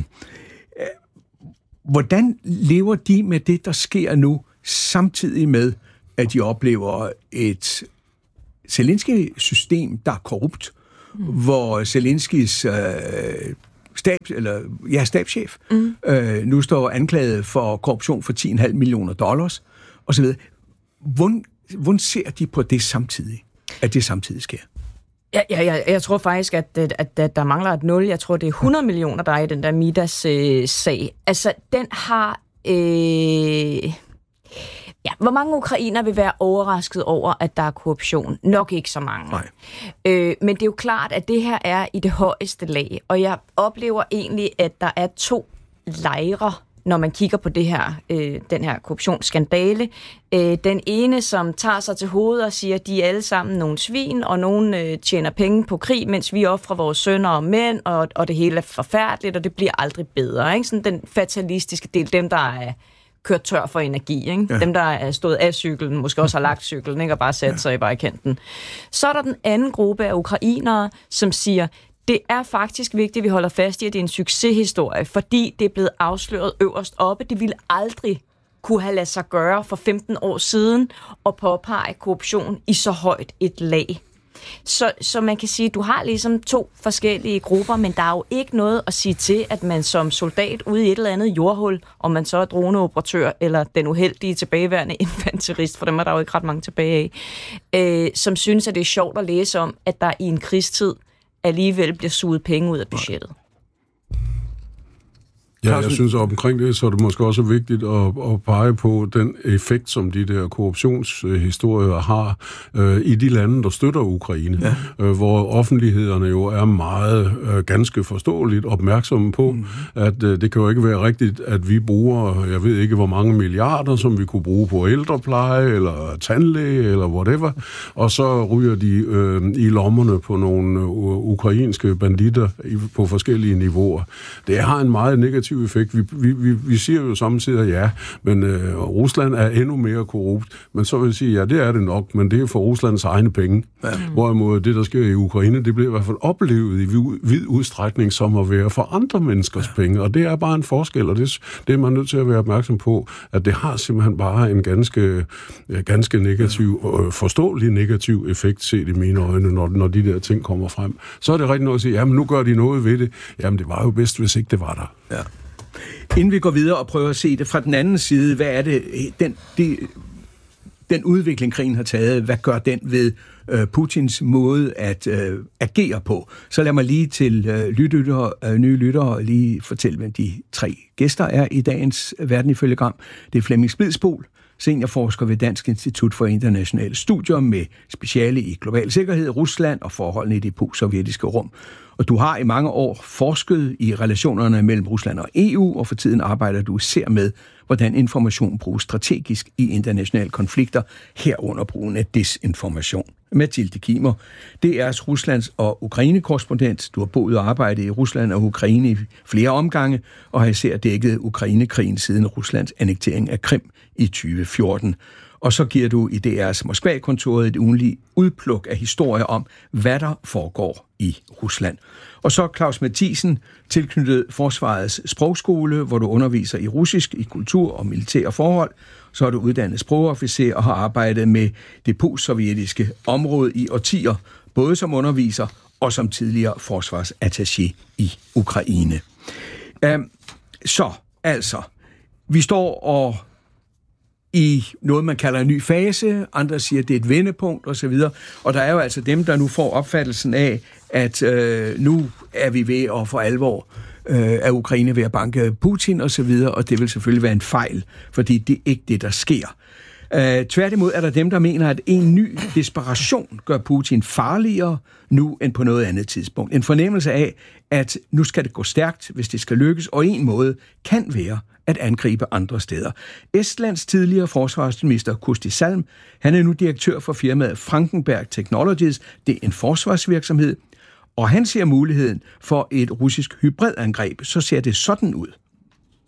hvordan lever de med det, der sker nu, samtidig med, at de oplever et Zelensky-system, der er korrupt, mm. hvor Zelenskys øh, stab, eller, ja, stabschef mm. øh, nu står anklaget for korruption for ti komma fem millioner dollars, osv. Hvordan, hvordan ser de på det samtidig, at det samtidig sker? Ja, ja, ja, jeg tror faktisk, at, at, at der mangler et nul. Jeg tror, det er hundrede millioner, der er i den der Midas-sag. Øh, altså, den har... Øh Ja, hvor mange ukrainere vil være overrasket over, at der er korruption? Nok ikke så mange. Nej. Øh, men det er jo klart, at det her er i det højeste lag, og jeg oplever egentlig, at der er to lejre, når man kigger på det her, øh, den her korruptionsskandale. Øh, den ene, som tager sig til hovedet og siger, at de er alle sammen nogle svin, og nogen øh, tjener penge på krig, mens vi offrer vores sønner og mænd, og, og det hele er forfærdeligt, og det bliver aldrig bedre. Ikke? Sådan den fatalistiske del, dem der er kørt tør for energi. Ikke? Ja. Dem, der er stået af cyklen, måske også har lagt cyklen, ikke? Og bare sat sig ja. i vejkanten. Så er der den anden gruppe af ukrainere, som siger, det er faktisk vigtigt, at vi holder fast i, at det er en succeshistorie, fordi det er blevet afsløret øverst oppe. Det ville aldrig kunne have ladet sig gøre for femten år siden og påpege korruption i så højt et lag. Så, så man kan sige, at du har ligesom to forskellige grupper, men der er jo ikke noget at sige til, at man som soldat ude i et eller andet jordhul, om man så er droneoperatør eller den uheldige tilbageværende infanterist, for dem er der jo ikke ret mange tilbage af, øh, som synes, at det er sjovt at læse om, at der i en krigstid alligevel bliver suget penge ud af budgettet. Ja, jeg synes, at omkring det, så er det måske også vigtigt at, at pege på den effekt, som de der korruptionshistorier har øh, i de lande, der støtter Ukraine, ja. øh, hvor offentlighederne jo er meget øh, ganske forståeligt opmærksomme på, mm. at øh, det kan jo ikke være rigtigt, at vi bruger, jeg ved ikke hvor mange milliarder, som vi kunne bruge på ældrepleje, eller tandlæge, eller whatever, og så ryger de øh, i lommerne på nogle øh, ukrainske banditter i, på forskellige niveauer. Det har en meget negativ effekt. Vi, vi, vi, vi siger jo samtidig, ja, men øh, Rusland er endnu mere korrupt, men så vil jeg sige, ja, det er det nok, men det er for Ruslands egne penge. Ja. Hvorimod det, der sker i Ukraine, det bliver i hvert fald oplevet i vid udstrækning som at være for andre menneskers ja. penge, og det er bare en forskel, og det, det er man nødt til at være opmærksom på, at det har simpelthen bare en ganske, ganske negativ, øh, forståelig negativ effekt, set i mine øjne, når, når de der ting kommer frem. Så er det rigtig noget at sige, jamen nu gør de noget ved det. Jamen det var jo bedst, hvis ikke det var der. Ja. Inden vi går videre og prøver at se det fra den anden side, hvad er det, den, det, den udvikling, krigen har taget, hvad gør den ved øh, Putins måde at øh, agere på? Så lad mig lige til øh, lyttere, øh, nye lyttere lige fortælle, hvem de tre gæster er i dagens Verden ifølge Gram. Det er Flemming Spidsbol, seniorforsker ved Dansk Institut for Internationale Studier med speciale i global sikkerhed, Rusland og forholdene i det postsovjetiske rum. Og du har i mange år forsket i relationerne mellem Rusland og E U, og for tiden arbejder du især med, hvordan information bruges strategisk i internationale konflikter, herunder brugen af desinformation. Mathilde Kimer, D R's Ruslands- og Ukraine-korrespondent. Du har boet og arbejdet i Rusland og Ukraine i flere omgange, og har især dækket Ukraine-krigen siden Ruslands annektering af Krim i tyve fjorten. Og så giver du i D R's Moskva-kontoret et ugenligt udpluk af historier om, hvad der foregår i Rusland. Og så Claus Mathisen, tilknyttet Forsvarets Sprogskole, hvor du underviser i russisk, i kultur og militære forhold. Så er du uddannet sprogofficer og har arbejdet med det postsovjetiske område i årtier, både som underviser og som tidligere forsvarsattaché i Ukraine. Um, så altså, vi står og i noget, man kalder en ny fase, andre siger, at det er et vendepunkt osv. Og der er jo altså dem, der nu får opfattelsen af, at øh, nu er vi ved at for alvor øh, af Ukraine ved at banke Putin osv., og, og det vil selvfølgelig være en fejl, fordi det er ikke det, der sker. Øh, tværtimod er der dem, der mener, at en ny desperation gør Putin farligere nu end på noget andet tidspunkt. En fornemmelse af, at nu skal det gå stærkt, hvis det skal lykkes, og en måde kan være at angribe andre steder. Estlands tidligere forsvarsminister Kusti Salm, han er nu direktør for firmaet Frankenberg Technologies. Det er en forsvarsvirksomhed, og han ser muligheden for et russisk hybridangreb. Så ser det sådan ud,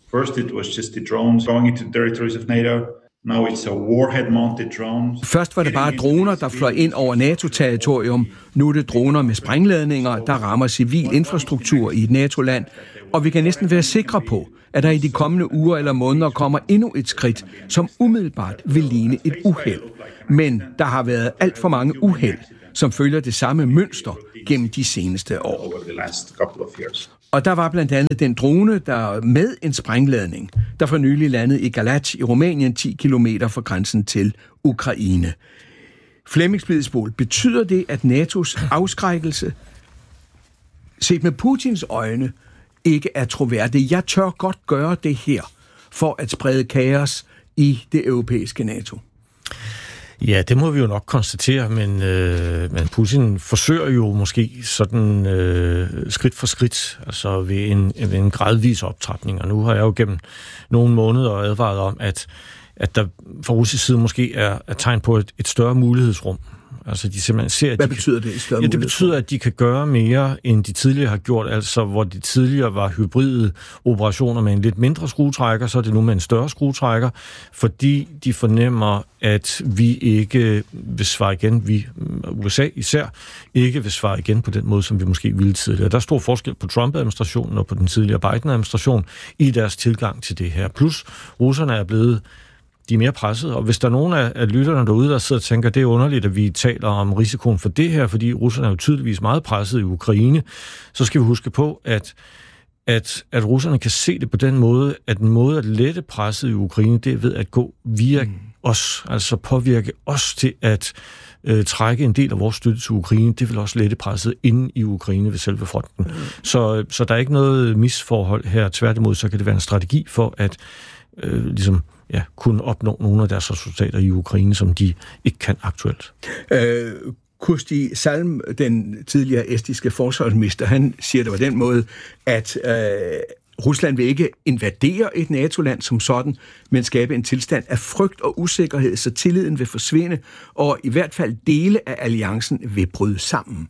First it was just the drones going into territories of NATO. Now it's a warhead-mounted drone. Først var det bare droner, der fløj ind over NATO-territorium. Nu er det droner med sprængladninger, der rammer civil infrastruktur i et NATO-land. Og vi kan næsten være sikre på, at der i de kommende uger eller måneder kommer endnu et skridt, som umiddelbart vil ligne et uheld. Men der har været alt for mange uheld, som følger det samme mønster gennem de seneste år. Og der var blandt andet den drone, der med en sprængladning, der for nylig landede i Galați i Rumænien, ti kilometer fra grænsen til Ukraine. Flemming Splidsboel, betyder det, at N A T O's afskrækkelse, set med Putins øjne, ikke er troværdig? Jeg tør godt gøre det her, for at sprede kaos i det europæiske NATO. Ja, det må vi jo nok konstatere, men, øh, men Putin forsøger jo måske sådan øh, skridt for skridt, altså ved en, ved en gradvis optrapning, og nu har jeg jo gennem nogle måneder advaret om, at, at der fra russisk side måske er, er tegn på et, et større mulighedsrum. Altså de simpelthen ser, at Hvad de betyder kan, det? Større ja, det betyder, at de kan gøre mere, end de tidligere har gjort. Altså, hvor de tidligere var hybride operationer med en lidt mindre skruetrækker, så er det nu med en større skruetrækker, fordi de fornemmer, at vi ikke vil svare igen, vi, U S A især, ikke vil svare igen på den måde, som vi måske ville tidligere. Der er stor forskel på Trump-administrationen og på den tidligere Biden-administration i deres tilgang til det her. Plus, russerne er blevet de er mere presset, og hvis der er nogen af, af lytterne derude, der sidder og tænker, det er underligt, at vi taler om risikoen for det her, fordi russerne er jo tydeligvis meget presset i Ukraine, så skal vi huske på, at, at, at russerne kan se det på den måde, at en måde at lette presset i Ukraine, det er ved at gå via mm. os, altså påvirke os til at øh, trække en del af vores støtte til Ukraine. Det vil også lette presset inde i Ukraine ved selve fronten. Mm. Så, så der er ikke noget misforhold her. Tværtimod, så kan det være en strategi for at øh, ligesom ja, kunne opnå nogle af deres resultater i Ukraine, som de ikke kan aktuelt. Øh, Kusti Salm, den tidligere estiske forsvarsminister, han siger det på den måde, at øh, Rusland vil ikke invadere et NATO-land som sådan, men skabe en tilstand af frygt og usikkerhed, så tilliden vil forsvinde, og i hvert fald dele af alliancen vil bryde sammen.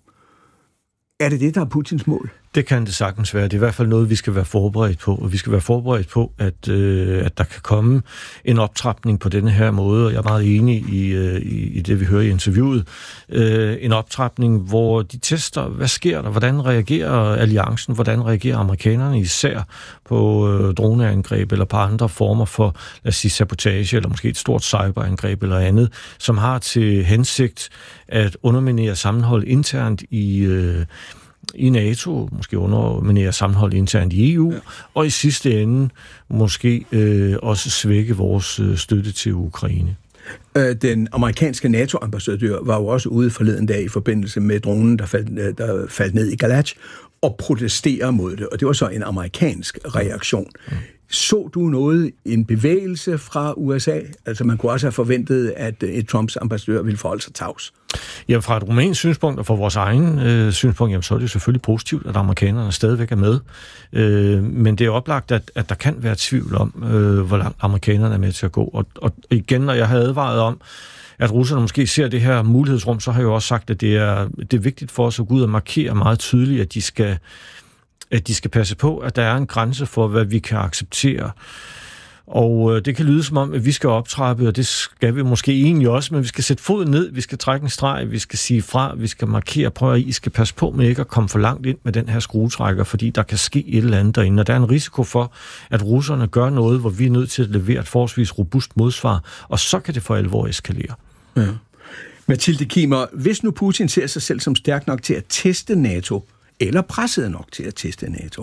Er det det, der er Putins mål? Det kan det sagtens være. Det er i hvert fald noget, vi skal være forberedt på. Og vi skal være forberedt på, at, øh, at der kan komme en optrapning på denne her måde. Og jeg er meget enig i, øh, i det, vi hører i interviewet. Øh, en optrapning, hvor de tester, hvad sker der? Hvordan reagerer alliancen? Hvordan reagerer amerikanerne især på øh, droneangreb eller på andre former for, lad os sige, sabotage eller måske et stort cyberangreb eller andet, som har til hensigt at underminere sammenhold internt i øh, i NATO, måske underminere sammenhold internt i E U, ja. Og i sidste ende måske øh, også svække vores øh, støtte til Ukraine. Den amerikanske NATO-ambassadør var jo også ude forleden dag i forbindelse med dronen, der faldt, der faldt ned i Galați, og protesterer mod det, og det var så en amerikansk reaktion. Mm. Så du noget, en bevægelse fra U S A? Altså man kunne også have forventet, at et Trumps ambassadør ville forholde sig tavs. Jamen fra et rumænsk synspunkt og fra vores egen øh, synspunkt, jamen, så er det selvfølgelig positivt, at amerikanerne stadigvæk er med. Øh, men det er oplagt, at, at der kan være tvivl om, øh, hvor langt amerikanerne er med til at gå. Og, og igen, når jeg har advaret om, at russerne måske ser det her mulighedsrum, så har jeg jo også sagt, at det er, det er vigtigt for os at gå ud og markere meget tydeligt, at de skal at de skal passe på, at der er en grænse for, hvad vi kan acceptere. Og øh, det kan lyde som om, at vi skal optrappe, og det skal vi måske egentlig også, men vi skal sætte foden ned, vi skal trække en streg, vi skal sige fra, vi skal markere, prøv at I skal passe på med ikke at komme for langt ind med den her skruetrækker, fordi der kan ske et eller andet derinde, og der er en risiko for, at russerne gør noget, hvor vi er nødt til at levere et forholdsvis robust modsvar, og så kan det for alvor eskalere. Ja. Mathilde Kimmer, hvis nu Putin ser sig selv som stærk nok til at teste NATO, eller presset nok til at teste NATO.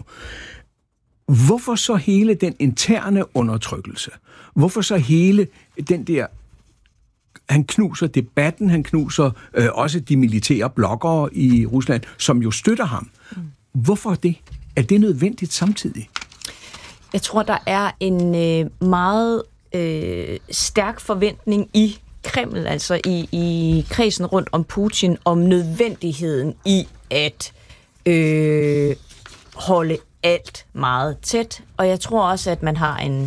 Hvorfor så hele den interne undertrykkelse? Hvorfor så hele den der... Han knuser debatten, han knuser øh, også de militære bloggere i Rusland, som jo støtter ham. Hvorfor det? Er det nødvendigt samtidig? Jeg tror, der er en øh, meget øh, stærk forventning i Kreml, altså i, i kredsen rundt om Putin, om nødvendigheden i at Øh, holde alt meget tæt, og jeg tror også, at man har en,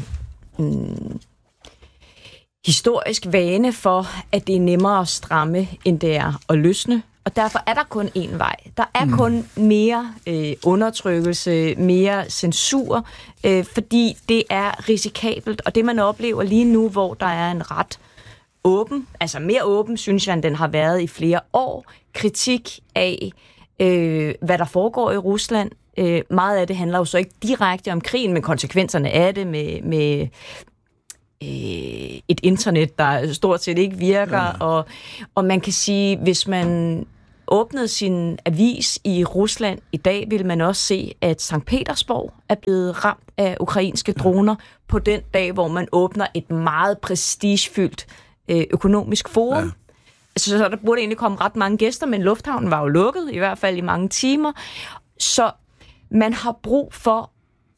en historisk vane for, at det er nemmere at stramme, end det er at løsne, Og derfor er der kun én vej. Der er mm. kun mere øh, undertrykkelse, mere censur, øh, fordi det er risikabelt. Og det, man oplever lige nu, hvor der er en ret åben, altså mere åben, synes jeg, end den har været i flere år, kritik af, øh, hvad der foregår i Rusland. Øh, meget af det handler jo så ikke direkte om krigen, men konsekvenserne af det, med... med et internet, der stort set ikke virker, ja. og, og man kan sige, hvis man åbnede sin avis i Rusland i dag, vil man også se, at Sankt Petersborg er blevet ramt af ukrainske droner ja. på den dag, hvor man åbner et meget prestigefyldt øh, økonomisk forum. Ja. Så, så der burde egentlig komme ret mange gæster, men lufthavnen var jo lukket, i hvert fald i mange timer. Så man har brug for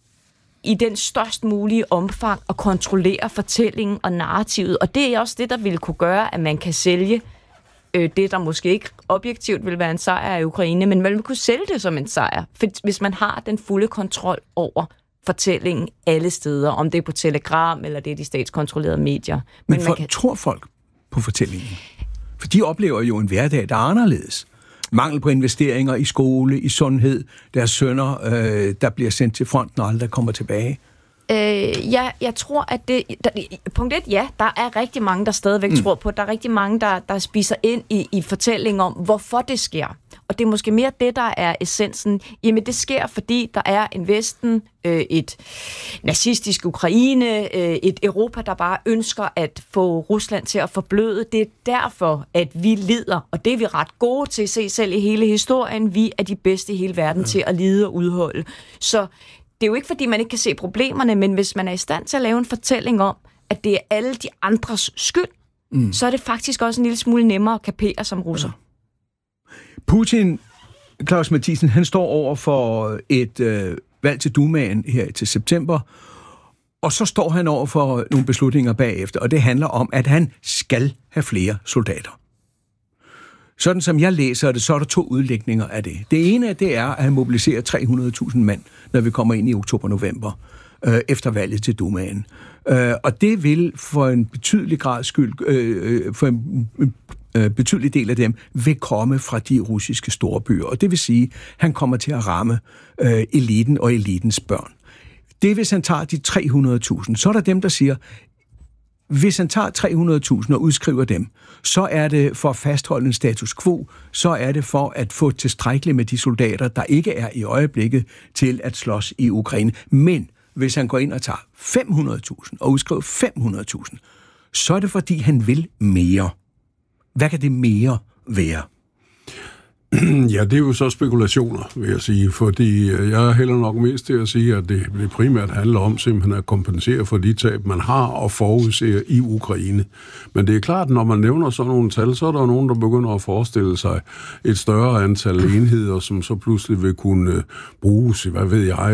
i den størst mulige omfang at kontrollere fortællingen og narrativet. Og det er også det, der vil kunne gøre, at man kan sælge øh, det, der måske ikke objektivt vil være en sejr i Ukraine, men man vil kunne sælge det som en sejr, for, hvis man har den fulde kontrol over fortællingen alle steder, om det er på Telegram, eller det er de statskontrollerede medier. Men, men folk, man kan... tror folk på fortællingen? For de oplever jo en hverdag, der er anderledes. Mangel på investeringer i skole, i sundhed, deres sønner, øh, der bliver sendt til fronten og aldrig kommer tilbage. Øh, ja, jeg tror, at det... Der, punkt et, ja, der er rigtig mange, der stadigvæk mm. tror på. Der er rigtig mange, der, der spiser ind i, i fortællingen om, hvorfor det sker. Og det er måske mere det, der er essensen. Jamen, det sker, fordi der er en Vesten, øh, et nazistisk Ukraine, øh, et Europa, der bare ønsker at få Rusland til at forbløde. Det er derfor, at vi lider, og det er vi ret gode til at se selv i hele historien. Vi er de bedste i hele verden ja. til at lide og udholde. Så det er jo ikke, fordi man ikke kan se problemerne, men hvis man er i stand til at lave en fortælling om, at det er alle de andres skyld, mm. så er det faktisk også en lille smule nemmere at kapere som russer. Ja. Putin, Claus Mathiesen, han står over for et øh, valg til Dumaen her til september, og så står han over for nogle beslutninger bagefter, og det handler om, at han skal have flere soldater. Sådan som jeg læser det, så er der to udlægninger af det. Det ene, det er, at han mobiliserer tre hundrede tusind mand, når vi kommer ind i oktober-november, øh, efter valget til Dumaen. Øh, og det vil for en betydelig grad skyld, øh, for en øh, betydelig del af dem, vil komme fra de russiske storbyer. Og det vil sige, at han kommer til at ramme øh, eliten og elitens børn. Det, hvis han tager de tre hundrede tusind, så er der dem, der siger, hvis han tager tre hundrede tusind og udskriver dem, så er det for at fastholde en status quo, så er det for at få tilstrækkeligt med de soldater, der ikke er i øjeblikket til at slås i Ukraine. Men hvis han går ind og tager fem hundrede tusind og udskriver fem hundrede tusind, så er det fordi, han vil mere. Hvad kan det mere være? Ja, det er jo så spekulationer, vil jeg sige, fordi jeg hælder nok mest til at sige, at det, det primært handler om simpelthen at kompensere for de tab, man har og forudser i Ukraine. Men det er klart, når man nævner sådan nogle tal, så er der nogen, der begynder at forestille sig et større antal enheder, som så pludselig vil kunne bruges, hvad ved jeg,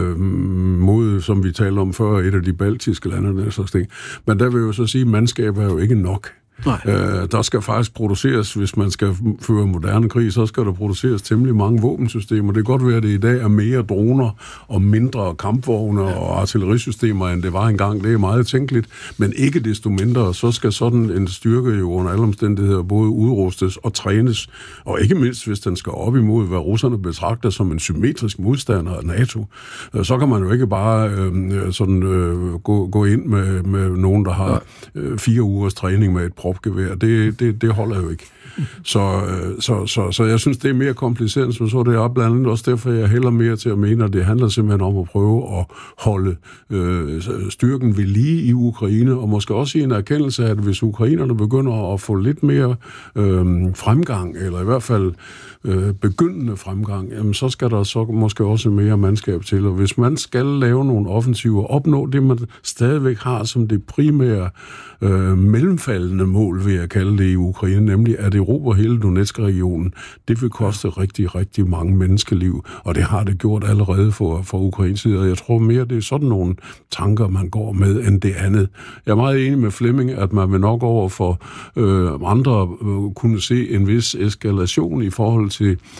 mod, som vi talte om før, et af de baltiske lande, der slags ting. Men der vil jo så sige, at mandskab er jo ikke nok. Øh, der skal faktisk produceres, hvis man skal føre moderne krig, så skal der produceres temmelig mange våbensystemer. Det kan godt være, at det i dag er mere droner og mindre kampvogne og artillerisystemer, end det var engang. Det er meget tænkeligt, men ikke desto mindre, så skal sådan en styrke jo under alle omstændigheder både udrustes og trænes, og ikke mindst, hvis den skal op imod, hvad russerne betragter som en symmetrisk modstander af NATO. Så kan man jo ikke bare øh, sådan, øh, gå, gå ind med, med nogen, der har øh, fire ugers træning med et opgevær. Det, det, det holder jo ikke. Så, så, så, så jeg synes, det er mere kompliceret, som så det er blandt andet også derfor, jeg hælder mere til at mene, at det handler simpelthen om at prøve at holde øh, styrken ved lige i Ukraine, og måske også i en erkendelse af, at hvis ukrainerne begynder at få lidt mere øh, fremgang, eller i hvert fald øh, begyndende fremgang, jamen, så skal der så måske også mere mandskab til. Og hvis man skal lave nogle offensiver, opnå det, man stadigvæk har som det primære øh, mellemfaldende mål, vil jeg kalde det i Ukraine, nemlig at erobre hele Donetsk-regionen, det vil koste rigtig, rigtig mange menneskeliv, og det har det gjort allerede for, for Ukraines side, og jeg tror mere, det er sådan nogle tanker, man går med, end det andet. Jeg er meget enig med Flemming, at man vil nok over for øh, andre øh, kunne se en vis eskalation i forhold til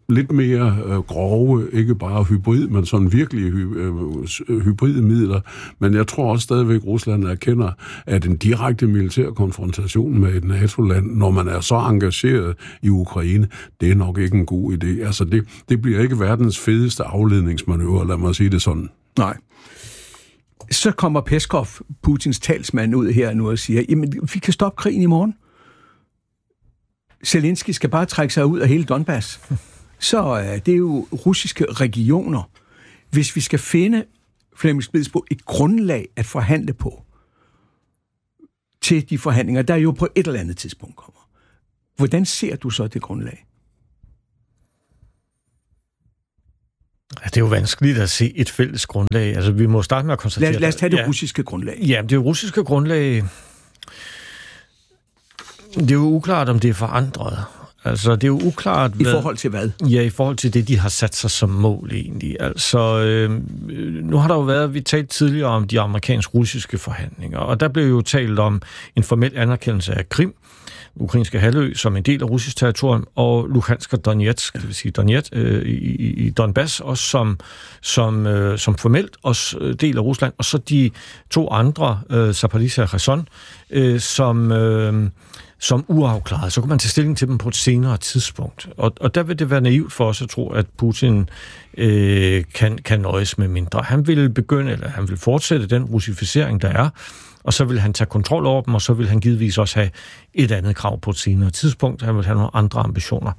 lidt mere øh, grove, ikke bare hybrid, men sådan virkelig hy, øh, hybride midler. Men jeg tror også stadigvæk, Rusland erkender, at en direkte militær konfrontation med et NATO-land, når man er så engageret i Ukraine, det er nok ikke en god idé. Altså det, det bliver ikke verdens fedeste afledningsmanøvre, lad mig sige det sådan. Nej. Så kommer Peskov, Putins talsmand, ud her nu og siger, jamen, vi kan stoppe krigen i morgen. Zelensky skal bare trække sig ud af hele Donbass. Så uh, det er jo russiske regioner. Hvis vi skal finde, Flemming Splidsbo, et grundlag at forhandle på til de forhandlinger, der jo på et eller andet tidspunkt kommer. Hvordan ser du så det grundlag? Det er jo vanskeligt at se et fælles grundlag. Altså, vi må starte med at konstatere... Lad, lad os tage det ja, russiske grundlag. Ja, det russiske grundlag... Det er jo uklart, om det er forandret. Altså, det er jo uklart... I forhold til hvad? Ja, i forhold til det, de har sat sig som mål, egentlig. Altså, øh, nu har der jo været... Vi talte tidligere om de amerikansk-russiske forhandlinger, og der blev jo talt om en formel anerkendelse af Krim, ukrainske halvø, som en del af russisk territorium, og Luhansk og Donetsk, det vil sige Donetsk, øh, i, i Donbass, også som, som, øh, som formelt også del af Rusland, og så de to andre, øh, Zaporizhzhia og Kherson, øh, som... Øh, som uafklaret. Så kan man tage stilling til dem på et senere tidspunkt. Og, og der vil det være naivt for os at tro, at Putin øh, kan, kan nøjes med mindre. Han vil begynde, eller han vil fortsætte den russificering, der er, og så vil han tage kontrol over dem, og så vil han givetvis også have et andet krav på et senere tidspunkt. Han vil have nogle andre ambitioner.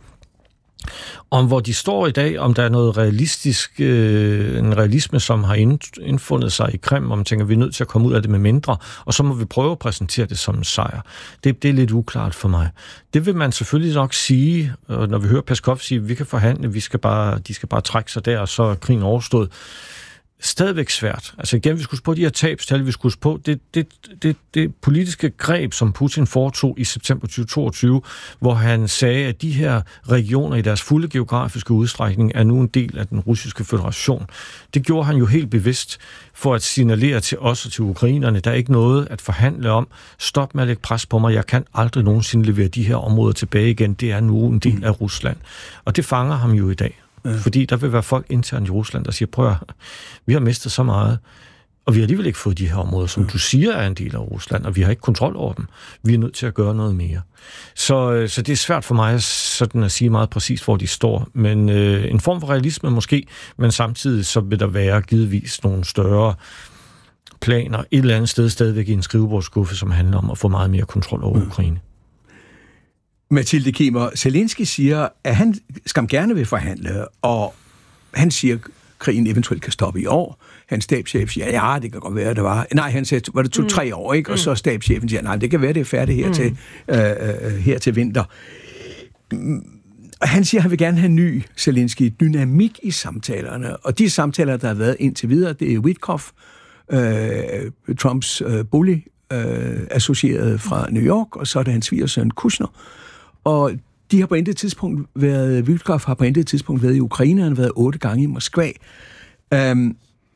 Om hvor de står i dag, om der er noget realistisk, øh, en realisme, som har indfundet sig i Krim, om man tænker, vi er nødt til at komme ud af det med mindre, og så må vi prøve at præsentere det som en sejr. Det, det er lidt uklart for mig. Det vil man selvfølgelig nok sige, når vi hører Peskov sige, vi kan forhandle, vi skal bare, de skal bare trække sig der, og så er krigen overstået. Stadigvæk svært. Altså igen, vi skulle huske på de her tabstal, vi skulle huske på det, det, det, det politiske greb, som Putin foretog i september tyve toogtyve, hvor han sagde, at de her regioner i deres fulde geografiske udstrækning er nu en del af den russiske føderation. Det gjorde han jo helt bevidst for at signalere til os og til ukrainerne, der er ikke noget at forhandle om. Stop med at lægge pres på mig. Jeg kan aldrig nogensinde levere de her områder tilbage igen. Det er nu en del af Rusland. Og det fanger ham jo i dag. Ja. Fordi der vil være folk internt i Rusland, der siger, prøv at, vi har mistet så meget, og vi har alligevel ikke fået de her områder, som ja. du siger er en del af Rusland, og vi har ikke kontrol over dem. Vi er nødt til at gøre noget mere. Så, så det er svært for mig sådan at sige meget præcist, hvor de står. Men øh, en form for realisme måske, men samtidig så vil der være givetvis nogle større planer et eller andet sted stadigvæk i en skrivebordsskuffe, som handler om at få meget mere kontrol over ja. Ukraine. Mathilde Kimmer, Zelensky siger, at han skam gerne vil forhandle, og han siger, at krigen eventuelt kan stoppe i år. Hans stabschef siger, ja, det kan godt være, det var... Nej, han sagde, var det to-tre mm. år, ikke? Og så stabschefen siger, nej, det kan være, det er færdigt her, mm. til, øh, her til vinter. Han siger, at han vil gerne have ny, Zelensky, dynamik i samtalerne. Og de samtaler, der har været indtil videre, det er Witkoff, øh, Trumps øh, bully, øh, associeret fra New York, og så er det hans svigersøn Kushner. Og de har på intet tidspunkt været, Witkoff har på intet tidspunkt været i Ukraine, han har været otte gange i Moskva. Um,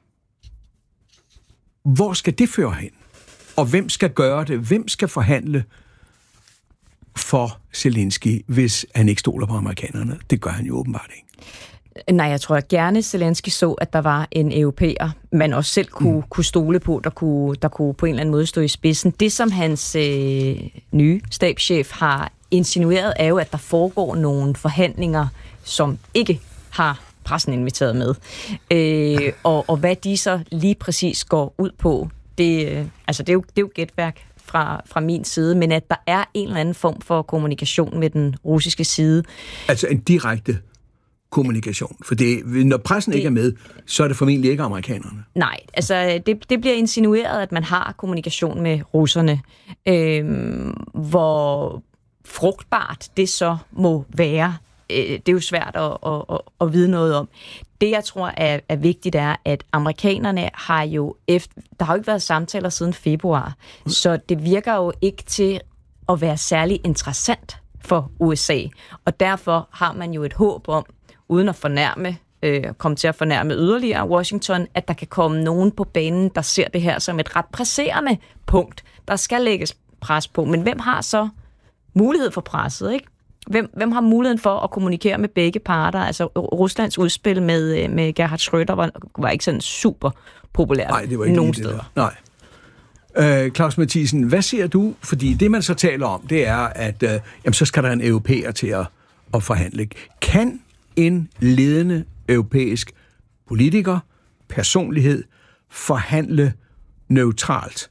hvor skal det føre hen? Og hvem skal gøre det? Hvem skal forhandle for Zelensky, hvis han ikke stoler på amerikanerne? Det gør han jo åbenbart ikke. Nej, jeg tror at gerne Zelensky så, at der var en europæer, man også selv kunne, mm. kunne stole på, der kunne, der kunne på en eller anden måde stå i spidsen. Det, som hans øh, nye stabschef har insinueret, er jo, at der foregår nogle forhandlinger, som ikke har pressen inviteret med. Øh, og, og hvad de så lige præcis går ud på, det, øh, altså det, er, jo, det er jo gætværk fra, fra min side, men at der er en eller anden form for kommunikation med den russiske side. Altså en direkte kommunikation. For det, når pressen det, ikke er med, så er det formentlig ikke amerikanerne. Nej, altså det, det bliver insinueret, at man har kommunikation med russerne. Øhm, hvor frugtbart det så må være, øh, det er jo svært at, at, at, at vide noget om. Det, jeg tror er, er vigtigt, er, at amerikanerne har jo efter, der har jo ikke været samtaler siden februar, mm. så det virker jo ikke til at være særlig interessant for U S A. Og derfor har man jo et håb om, uden at fornærme, øh, komme til at fornærme yderligere Washington, at der kan komme nogen på banen, der ser det her som et ret presserende punkt, der skal lægges pres på. Men hvem har så mulighed for presset, ikke? Hvem, hvem har muligheden for at kommunikere med begge parter? Altså Ruslands udspil med, med Gerhard Schröder var, var ikke sådan super populært. Nej, det var ikke nogen lige steder. Det Nej. Øh, Claus Mathisen, hvad siger du? Fordi det, man så taler om, det er, at øh, jamen, så skal der en europæer til at, at forhandle. Kan en ledende europæisk politiker, personlighed, forhandle neutralt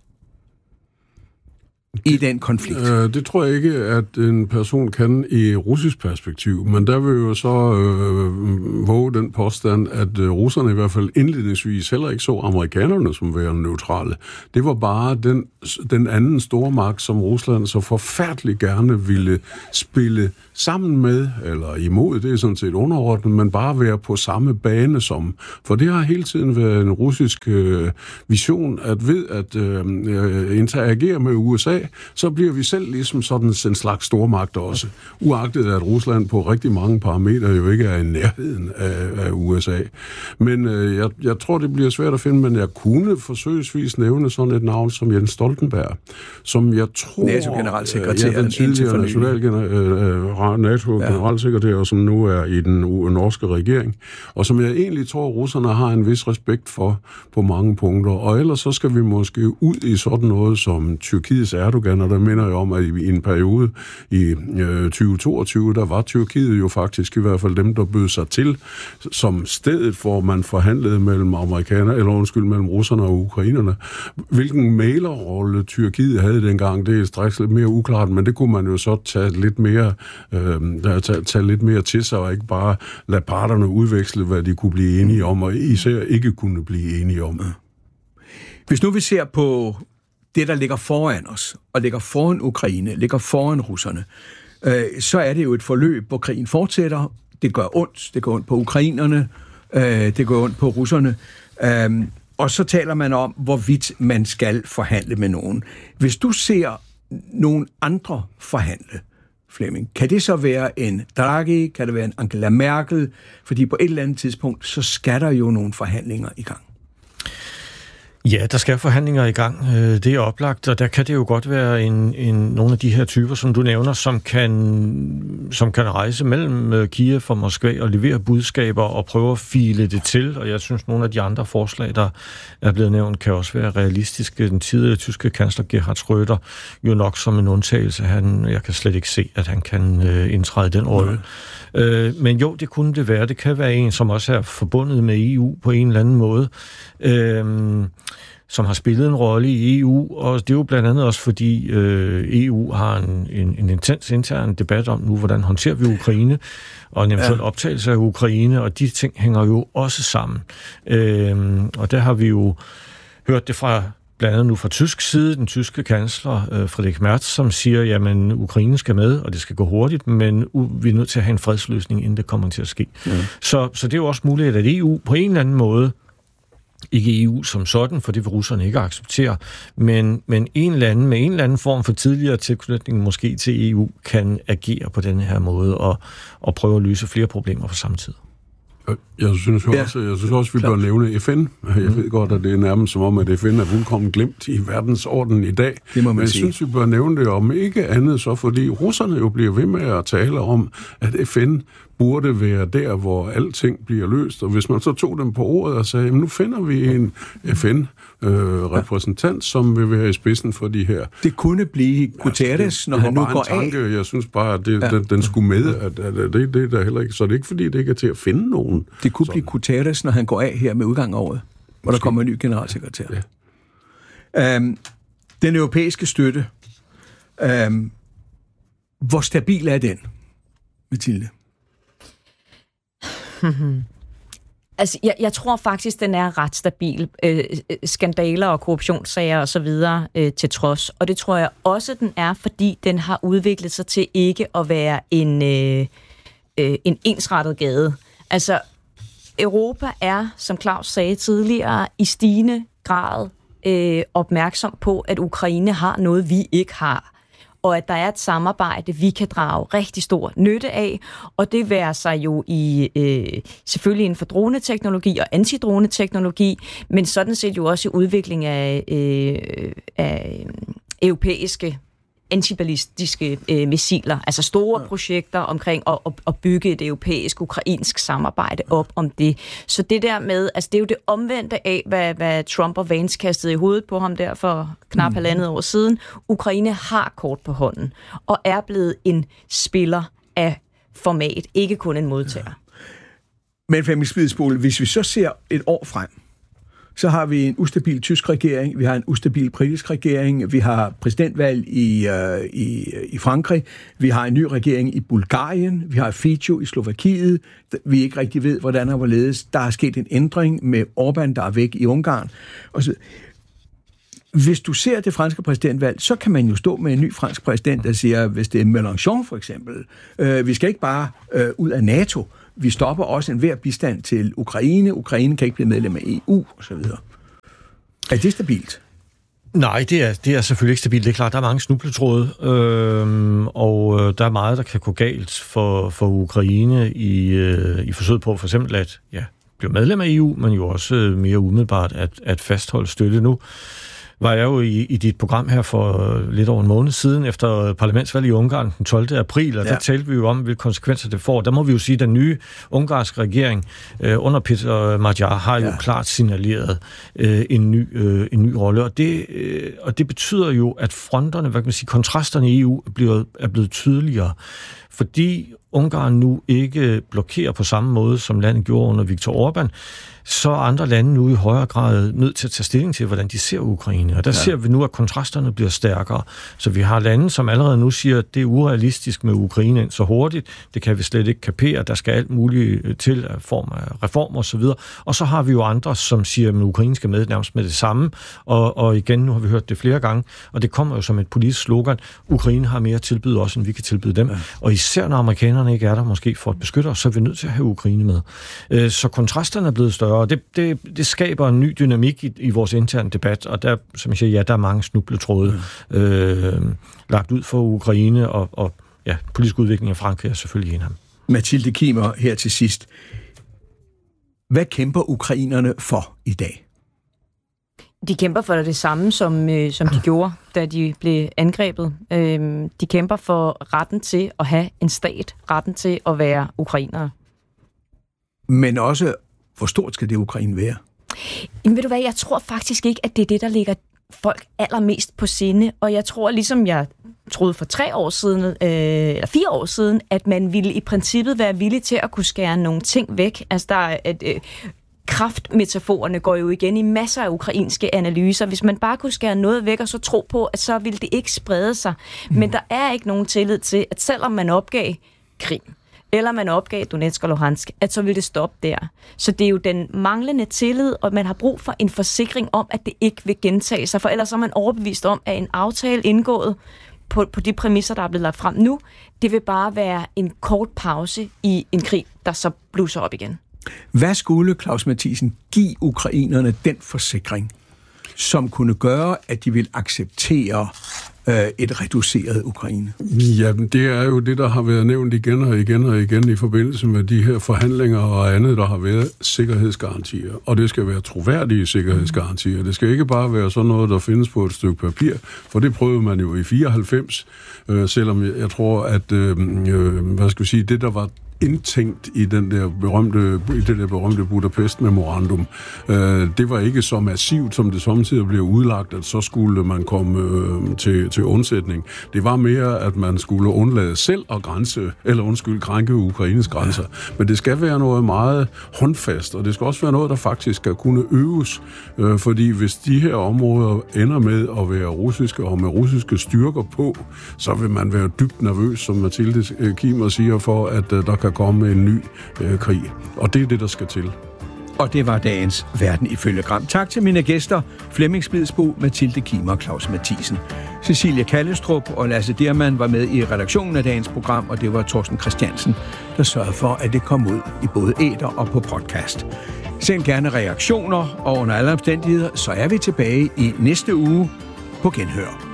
i den konflikt? Øh, det tror jeg ikke, at en person kan i russisk perspektiv, men der vil jo så øh, våge den påstand, at øh, russerne i hvert fald indledningsvis heller ikke så amerikanerne som værende neutrale. Det var bare den, den anden stormagt, som Rusland så forfærdeligt gerne ville spille sammen med, eller imod, det er sådan set underordnet, men bare være på samme bane som. For det har hele tiden været en russisk øh, vision, at ved at øh, interagere med U S A, så bliver vi selv ligesom sådan en slags stormagt også. Uagtet at Rusland på rigtig mange parametre jo ikke er i nærheden af, af U S A. Men øh, jeg, jeg tror, det bliver svært at finde, men jeg kunne forsøgsvis nævne sådan et navn som Jens Stoltenberg, som jeg tror... NATO-generalsekretær. Ja, den tidligere nationalgeneral NATO-generalsekretær, ja. Som nu er i den norske regering, og som jeg egentlig tror, russerne har en vis respekt for på mange punkter. Og ellers så skal vi måske ud i sådan noget som Tyrkiets Erdogan, og der minder jeg om, at i en periode i øh, tyve toogtyve, der var Tyrkiet jo faktisk i hvert fald dem, der bød sig til, som stedet, hvor man forhandlede mellem amerikanerne, eller undskyld, mellem russerne og ukrainerne. Hvilken mailerrolle Tyrkiet havde dengang, det er straks lidt mere uklart, men det kunne man jo så tage lidt mere øh, tage, tage lidt mere til sig, og ikke bare lade parterne udveksle, hvad de kunne blive enige om, og især ikke kunne blive enige om. Hvis nu vi ser på det, der ligger foran os, og ligger foran Ukraine, ligger foran russerne, øh, så er det jo et forløb, hvor krigen fortsætter. Det gør ondt. Det gør ondt på ukrainerne. Øh, det gør ondt på russerne. Øh, og så taler man om, hvorvidt man skal forhandle med nogen. Hvis du ser nogen andre forhandle, Flemming, kan det så være en Draghi, kan det være en Angela Merkel? Fordi på et eller andet tidspunkt, så skal der jo nogle forhandlinger i gang. Ja, der skal forhandlinger i gang. Det er oplagt, og der kan det jo godt være en, en, nogle af de her typer, som du nævner, som kan, som kan rejse mellem Kiev og Moskva og levere budskaber og prøve at file det til. Og jeg synes, nogle af de andre forslag, der er blevet nævnt, kan også være realistiske. Den tidligere tyske kansler Gerhard Schröder, jo nok som en undtagelse. Han, jeg kan slet ikke se, at han kan øh, indtræde den rolle. Øh, men jo, det kunne det være. Det kan være en, som også er forbundet med E U på en eller anden måde. Øh, som har spillet en rolle i E U, og det er jo blandt andet også fordi øh, E U har en, en, en intens intern debat om nu, hvordan håndterer vi Ukraine, og en eventuel ja. optagelse af Ukraine, og de ting hænger jo også sammen. Øh, og der har vi jo hørt det fra blandt andet nu fra tysk side, den tyske kansler øh, Friedrich Merz, som siger, jamen Ukraine skal med, og det skal gå hurtigt, men uh, vi er nødt til at have en fredsløsning, inden det kommer til at ske. Mm. Så, så det er jo også muligt, at E U på en eller anden måde, ikke E U som sådan, for det vil russerne ikke acceptere, men, men en eller anden, med en eller anden form for tidligere tilknytning måske til E U, kan agere på denne her måde og, og prøve at løse flere problemer på samme tid. Jeg synes jo også, jeg synes også, vi bør nævne F N. Jeg ved godt, at det er nærmest som om, at F N er fuldkommen glemt i verdensordenen i dag. Det må man Men jeg sige. synes, vi bør nævne det om ikke andet, så fordi russerne jo bliver ved med at tale om, at F N burde være der, hvor alting bliver løst. Og hvis man så tog dem på ordet og sagde, nu finder vi en F N-repræsentant, øh, som vil være i spidsen for de her. Det kunne blive Guterres, altså, når det, han nu går tanke. af. Jeg synes bare, at det, ja. den, den skulle med, at, at, at det, det er der heller ikke. Så det er ikke, fordi det ikke er til at finde nogen. Det kunne sådan. blive Guterres, når han går af her med udgang af året, hvor der kommer en ny generalsekretær. Ja. Øhm, den europæiske støtte, øhm, hvor stabil er den, Mathilde? Altså, jeg, jeg tror faktisk, den er ret stabil. Øh, skandaler og korruptionssager og så videre øh, til trods. Og det tror jeg også, den er, fordi den har udviklet sig til ikke at være en, øh, øh, en ensrettet gade. Altså, Europa er, som Claus sagde tidligere, i stigende grad øh, opmærksom på, at Ukraine har noget, vi ikke har. Og at der er et samarbejde, vi kan drage rigtig stor nytte af, og det værer sig jo i øh, selvfølgelig inden for droneteknologi og antidroneteknologi, men sådan set jo også i udvikling af, øh, af europæiske antiballistiske øh, missiler, altså store ja. projekter omkring at, at, at bygge et europæisk-ukrainsk samarbejde op om det. Så det der med, altså det er jo det omvendte af, hvad, hvad Trump og Vance kastede i hovedet på ham der for knap mm. halvandet år siden. Ukraine har kort på hånden, og er blevet en spiller af format, ikke kun en modtager. Ja. Men Flemming Spidsbol, hvis vi så ser et år frem, så har vi en ustabil tysk regering, vi har en ustabil britisk regering, vi har præsidentvalg i, øh, i, i Frankrig, vi har en ny regering i Bulgarien, vi har Fico i Slovakiet, vi ikke rigtig ved, hvordan og hvorledes. Der er sket en ændring med Orbán, der er væk i Ungarn. Og så, hvis du ser det franske præsidentvalg, så kan man jo stå med en ny fransk præsident, der siger, hvis det er Mélenchon for eksempel, øh, vi skal ikke bare øh, ud af NATO, vi stopper også enhver bistand til Ukraine. Ukraine kan ikke blive medlem af E U, osv. Er det stabilt? Nej, det er, det er selvfølgelig ikke stabilt. Det er klart, der er mange snubletråde, øh, og øh, der er meget, der kan gå galt for, for Ukraine i, øh, i forsøget på for eksempel at ja, blive medlem af E U, men jo også øh, mere umiddelbart at, at fastholde støtte nu. Var jeg jo i, i dit program her for lidt over en måned siden, efter parlamentsvalget i Ungarn den tolvte april, og ja. der talte vi jo om, hvilke konsekvenser det får. Der må vi jo sige, at den nye ungarske regering øh, under Peter Magyar har jo ja. klart signaleret øh, en, ny, øh, en ny rolle, og det, øh, og det betyder jo, at fronterne, hvad kan man sige, kontrasterne i E U bliver, er blevet tydeligere, fordi Ungarn nu ikke blokerer på samme måde, som landet gjorde under Viktor Orbán, så er andre lande nu i højere grad nødt til at tage stilling til, hvordan de ser Ukraine. Og der ja. ser vi nu, at kontrasterne bliver stærkere. Så vi har lande, som allerede nu siger, at det er urealistisk med Ukraine så hurtigt. Det kan vi slet ikke kapere. Der skal alt muligt til af form af reformer osv. Og så har vi jo andre, som siger, at Ukraine skal med nærmest med det samme. Og, og igen, nu har vi hørt det flere gange, og det kommer jo som et politisk slogan. Ukraine har mere tilbyde os, end vi kan tilbyde dem. Ja. Og især når amerikanerne ikke er der måske for at beskytte os, så er vi nødt til at have Ukraine med. Så kontrasterne er blevet større. Og det, det, det skaber en ny dynamik i, i vores interne debat, og der, som jeg siger, ja, der er mange snubletråde mm. øh, lagt ud for Ukraine, og, og ja, politisk udvikling af Frankrig er selvfølgelig en af dem. Mathilde Kimer, her til sidst. Hvad kæmper ukrainerne for i dag? De kæmper for det samme, som, øh, som de gjorde, da de blev angrebet. Øh, de kæmper for retten til at have en stat, retten til at være ukrainere. Men også, hvor stort skal det Ukraine være? Jamen ved du hvad, jeg tror faktisk ikke, at det er det, der ligger folk allermest på sinde. Og jeg tror, ligesom jeg troede for tre år siden, øh, eller fire år siden, at man ville i princippet være villig til at kunne skære nogle ting væk. Altså der er et... Øh, kraftmetaforerne går jo igen i masser af ukrainske analyser. Hvis man bare kunne skære noget væk og så tro på, at så ville det ikke sprede sig. Mm. Men der er ikke nogen tillid til, at selvom man opgav Krim, eller man opgav Donetsk og Luhansk, at så ville det stoppe der. Så det er jo den manglende tillid, og man har brug for en forsikring om, at det ikke vil gentage sig, for ellers er man overbevist om, at en aftale indgået på, på de præmisser, der er blevet lagt frem nu, det vil bare være en kort pause i en krig, der så blusser op igen. Hvad skulle, Claus Mathiesen, give ukrainerne den forsikring, som kunne gøre, at de vil acceptere øh, et reduceret Ukraine? Jamen, det er jo det, der har været nævnt igen og igen og igen i forbindelse med de her forhandlinger og andet, der har været sikkerhedsgarantier. Og det skal være troværdige sikkerhedsgarantier. Det skal ikke bare være sådan noget, der findes på et stykke papir, for det prøvede man jo i fireoghalvfems, øh, selvom jeg, jeg tror, at øh, hvad skal jeg sige, det der var indtænkt i den der berømte, i det der berømte Budapest-memorandum. Øh, det var ikke så massivt, som det samtidig blev udlagt, at så skulle man komme øh, til, til undsætning. Det var mere, at man skulle undlade selv at grænse, eller undskyld, krænke Ukraines grænser. Men det skal være noget meget håndfast, og det skal også være noget, der faktisk skal kunne øves, øh, fordi hvis de her områder ender med at være russiske, og med russiske styrker på, så vil man være dybt nervøs, som Mathilde Kimer siger, for at øh, der kan komme en ny øh, krig. Og det er det, der skal til. Og det var dagens Verden ifølge Gram. Tak til mine gæster, Flemming Spidsbo, Mathilde Kimer og Claus Mathiesen. Cecilia Kallestrup og Lasse Dermann var med i redaktionen af dagens program, og det var Torsten Christiansen, der sørgede for, at det kom ud i både æter og på podcast. Send gerne reaktioner, og under alle omstændigheder, så er vi tilbage i næste uge på Genhør.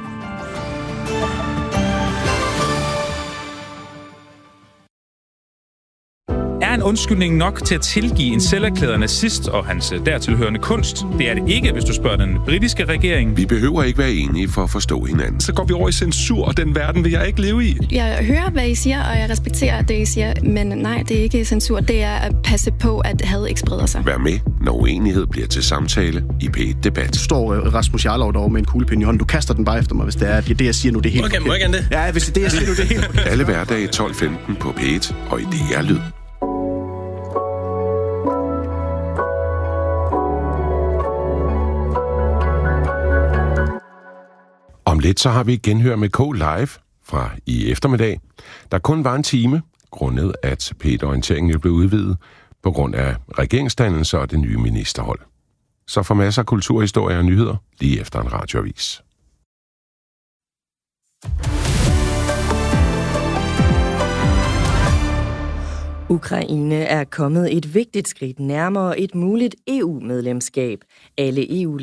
en undskyldning nok til at tilgive en selverklæret nazist og hans dertilhørende kunst? Det er det ikke, hvis du spørger den britiske regering. Vi behøver ikke være enige for at forstå hinanden. Så går vi over i censur, og den verden vil jeg ikke leve i. Jeg hører, hvad I siger, og jeg respekterer det, I siger, men nej, det er ikke censur. Det er at passe på, at had ikke spreder sig. Vær med, når uenighed bliver til samtale i P et Debat. Du står Rasmus Jarlov derovre med en kuglepind i hånden. Du kaster den bare efter mig, hvis det er det, jeg siger nu, det er helt okay, forkert. det? Ja, hvis det er det, jeg siger nu, det er helt forkert. Alle hverdage tolv femten på P et og i D R Lyd. Om lidt så har vi genhør med K Live fra i eftermiddag. Der kun var en time, grundet at P et-orienteringen blev udvidet på grund af regeringsdannelse og det nye ministerhold. Så får masser af kulturhistorier og nyheder lige efter en radioavis. Ukraine er kommet et vigtigt skridt nærmere et muligt E U-medlemskab. Alle E U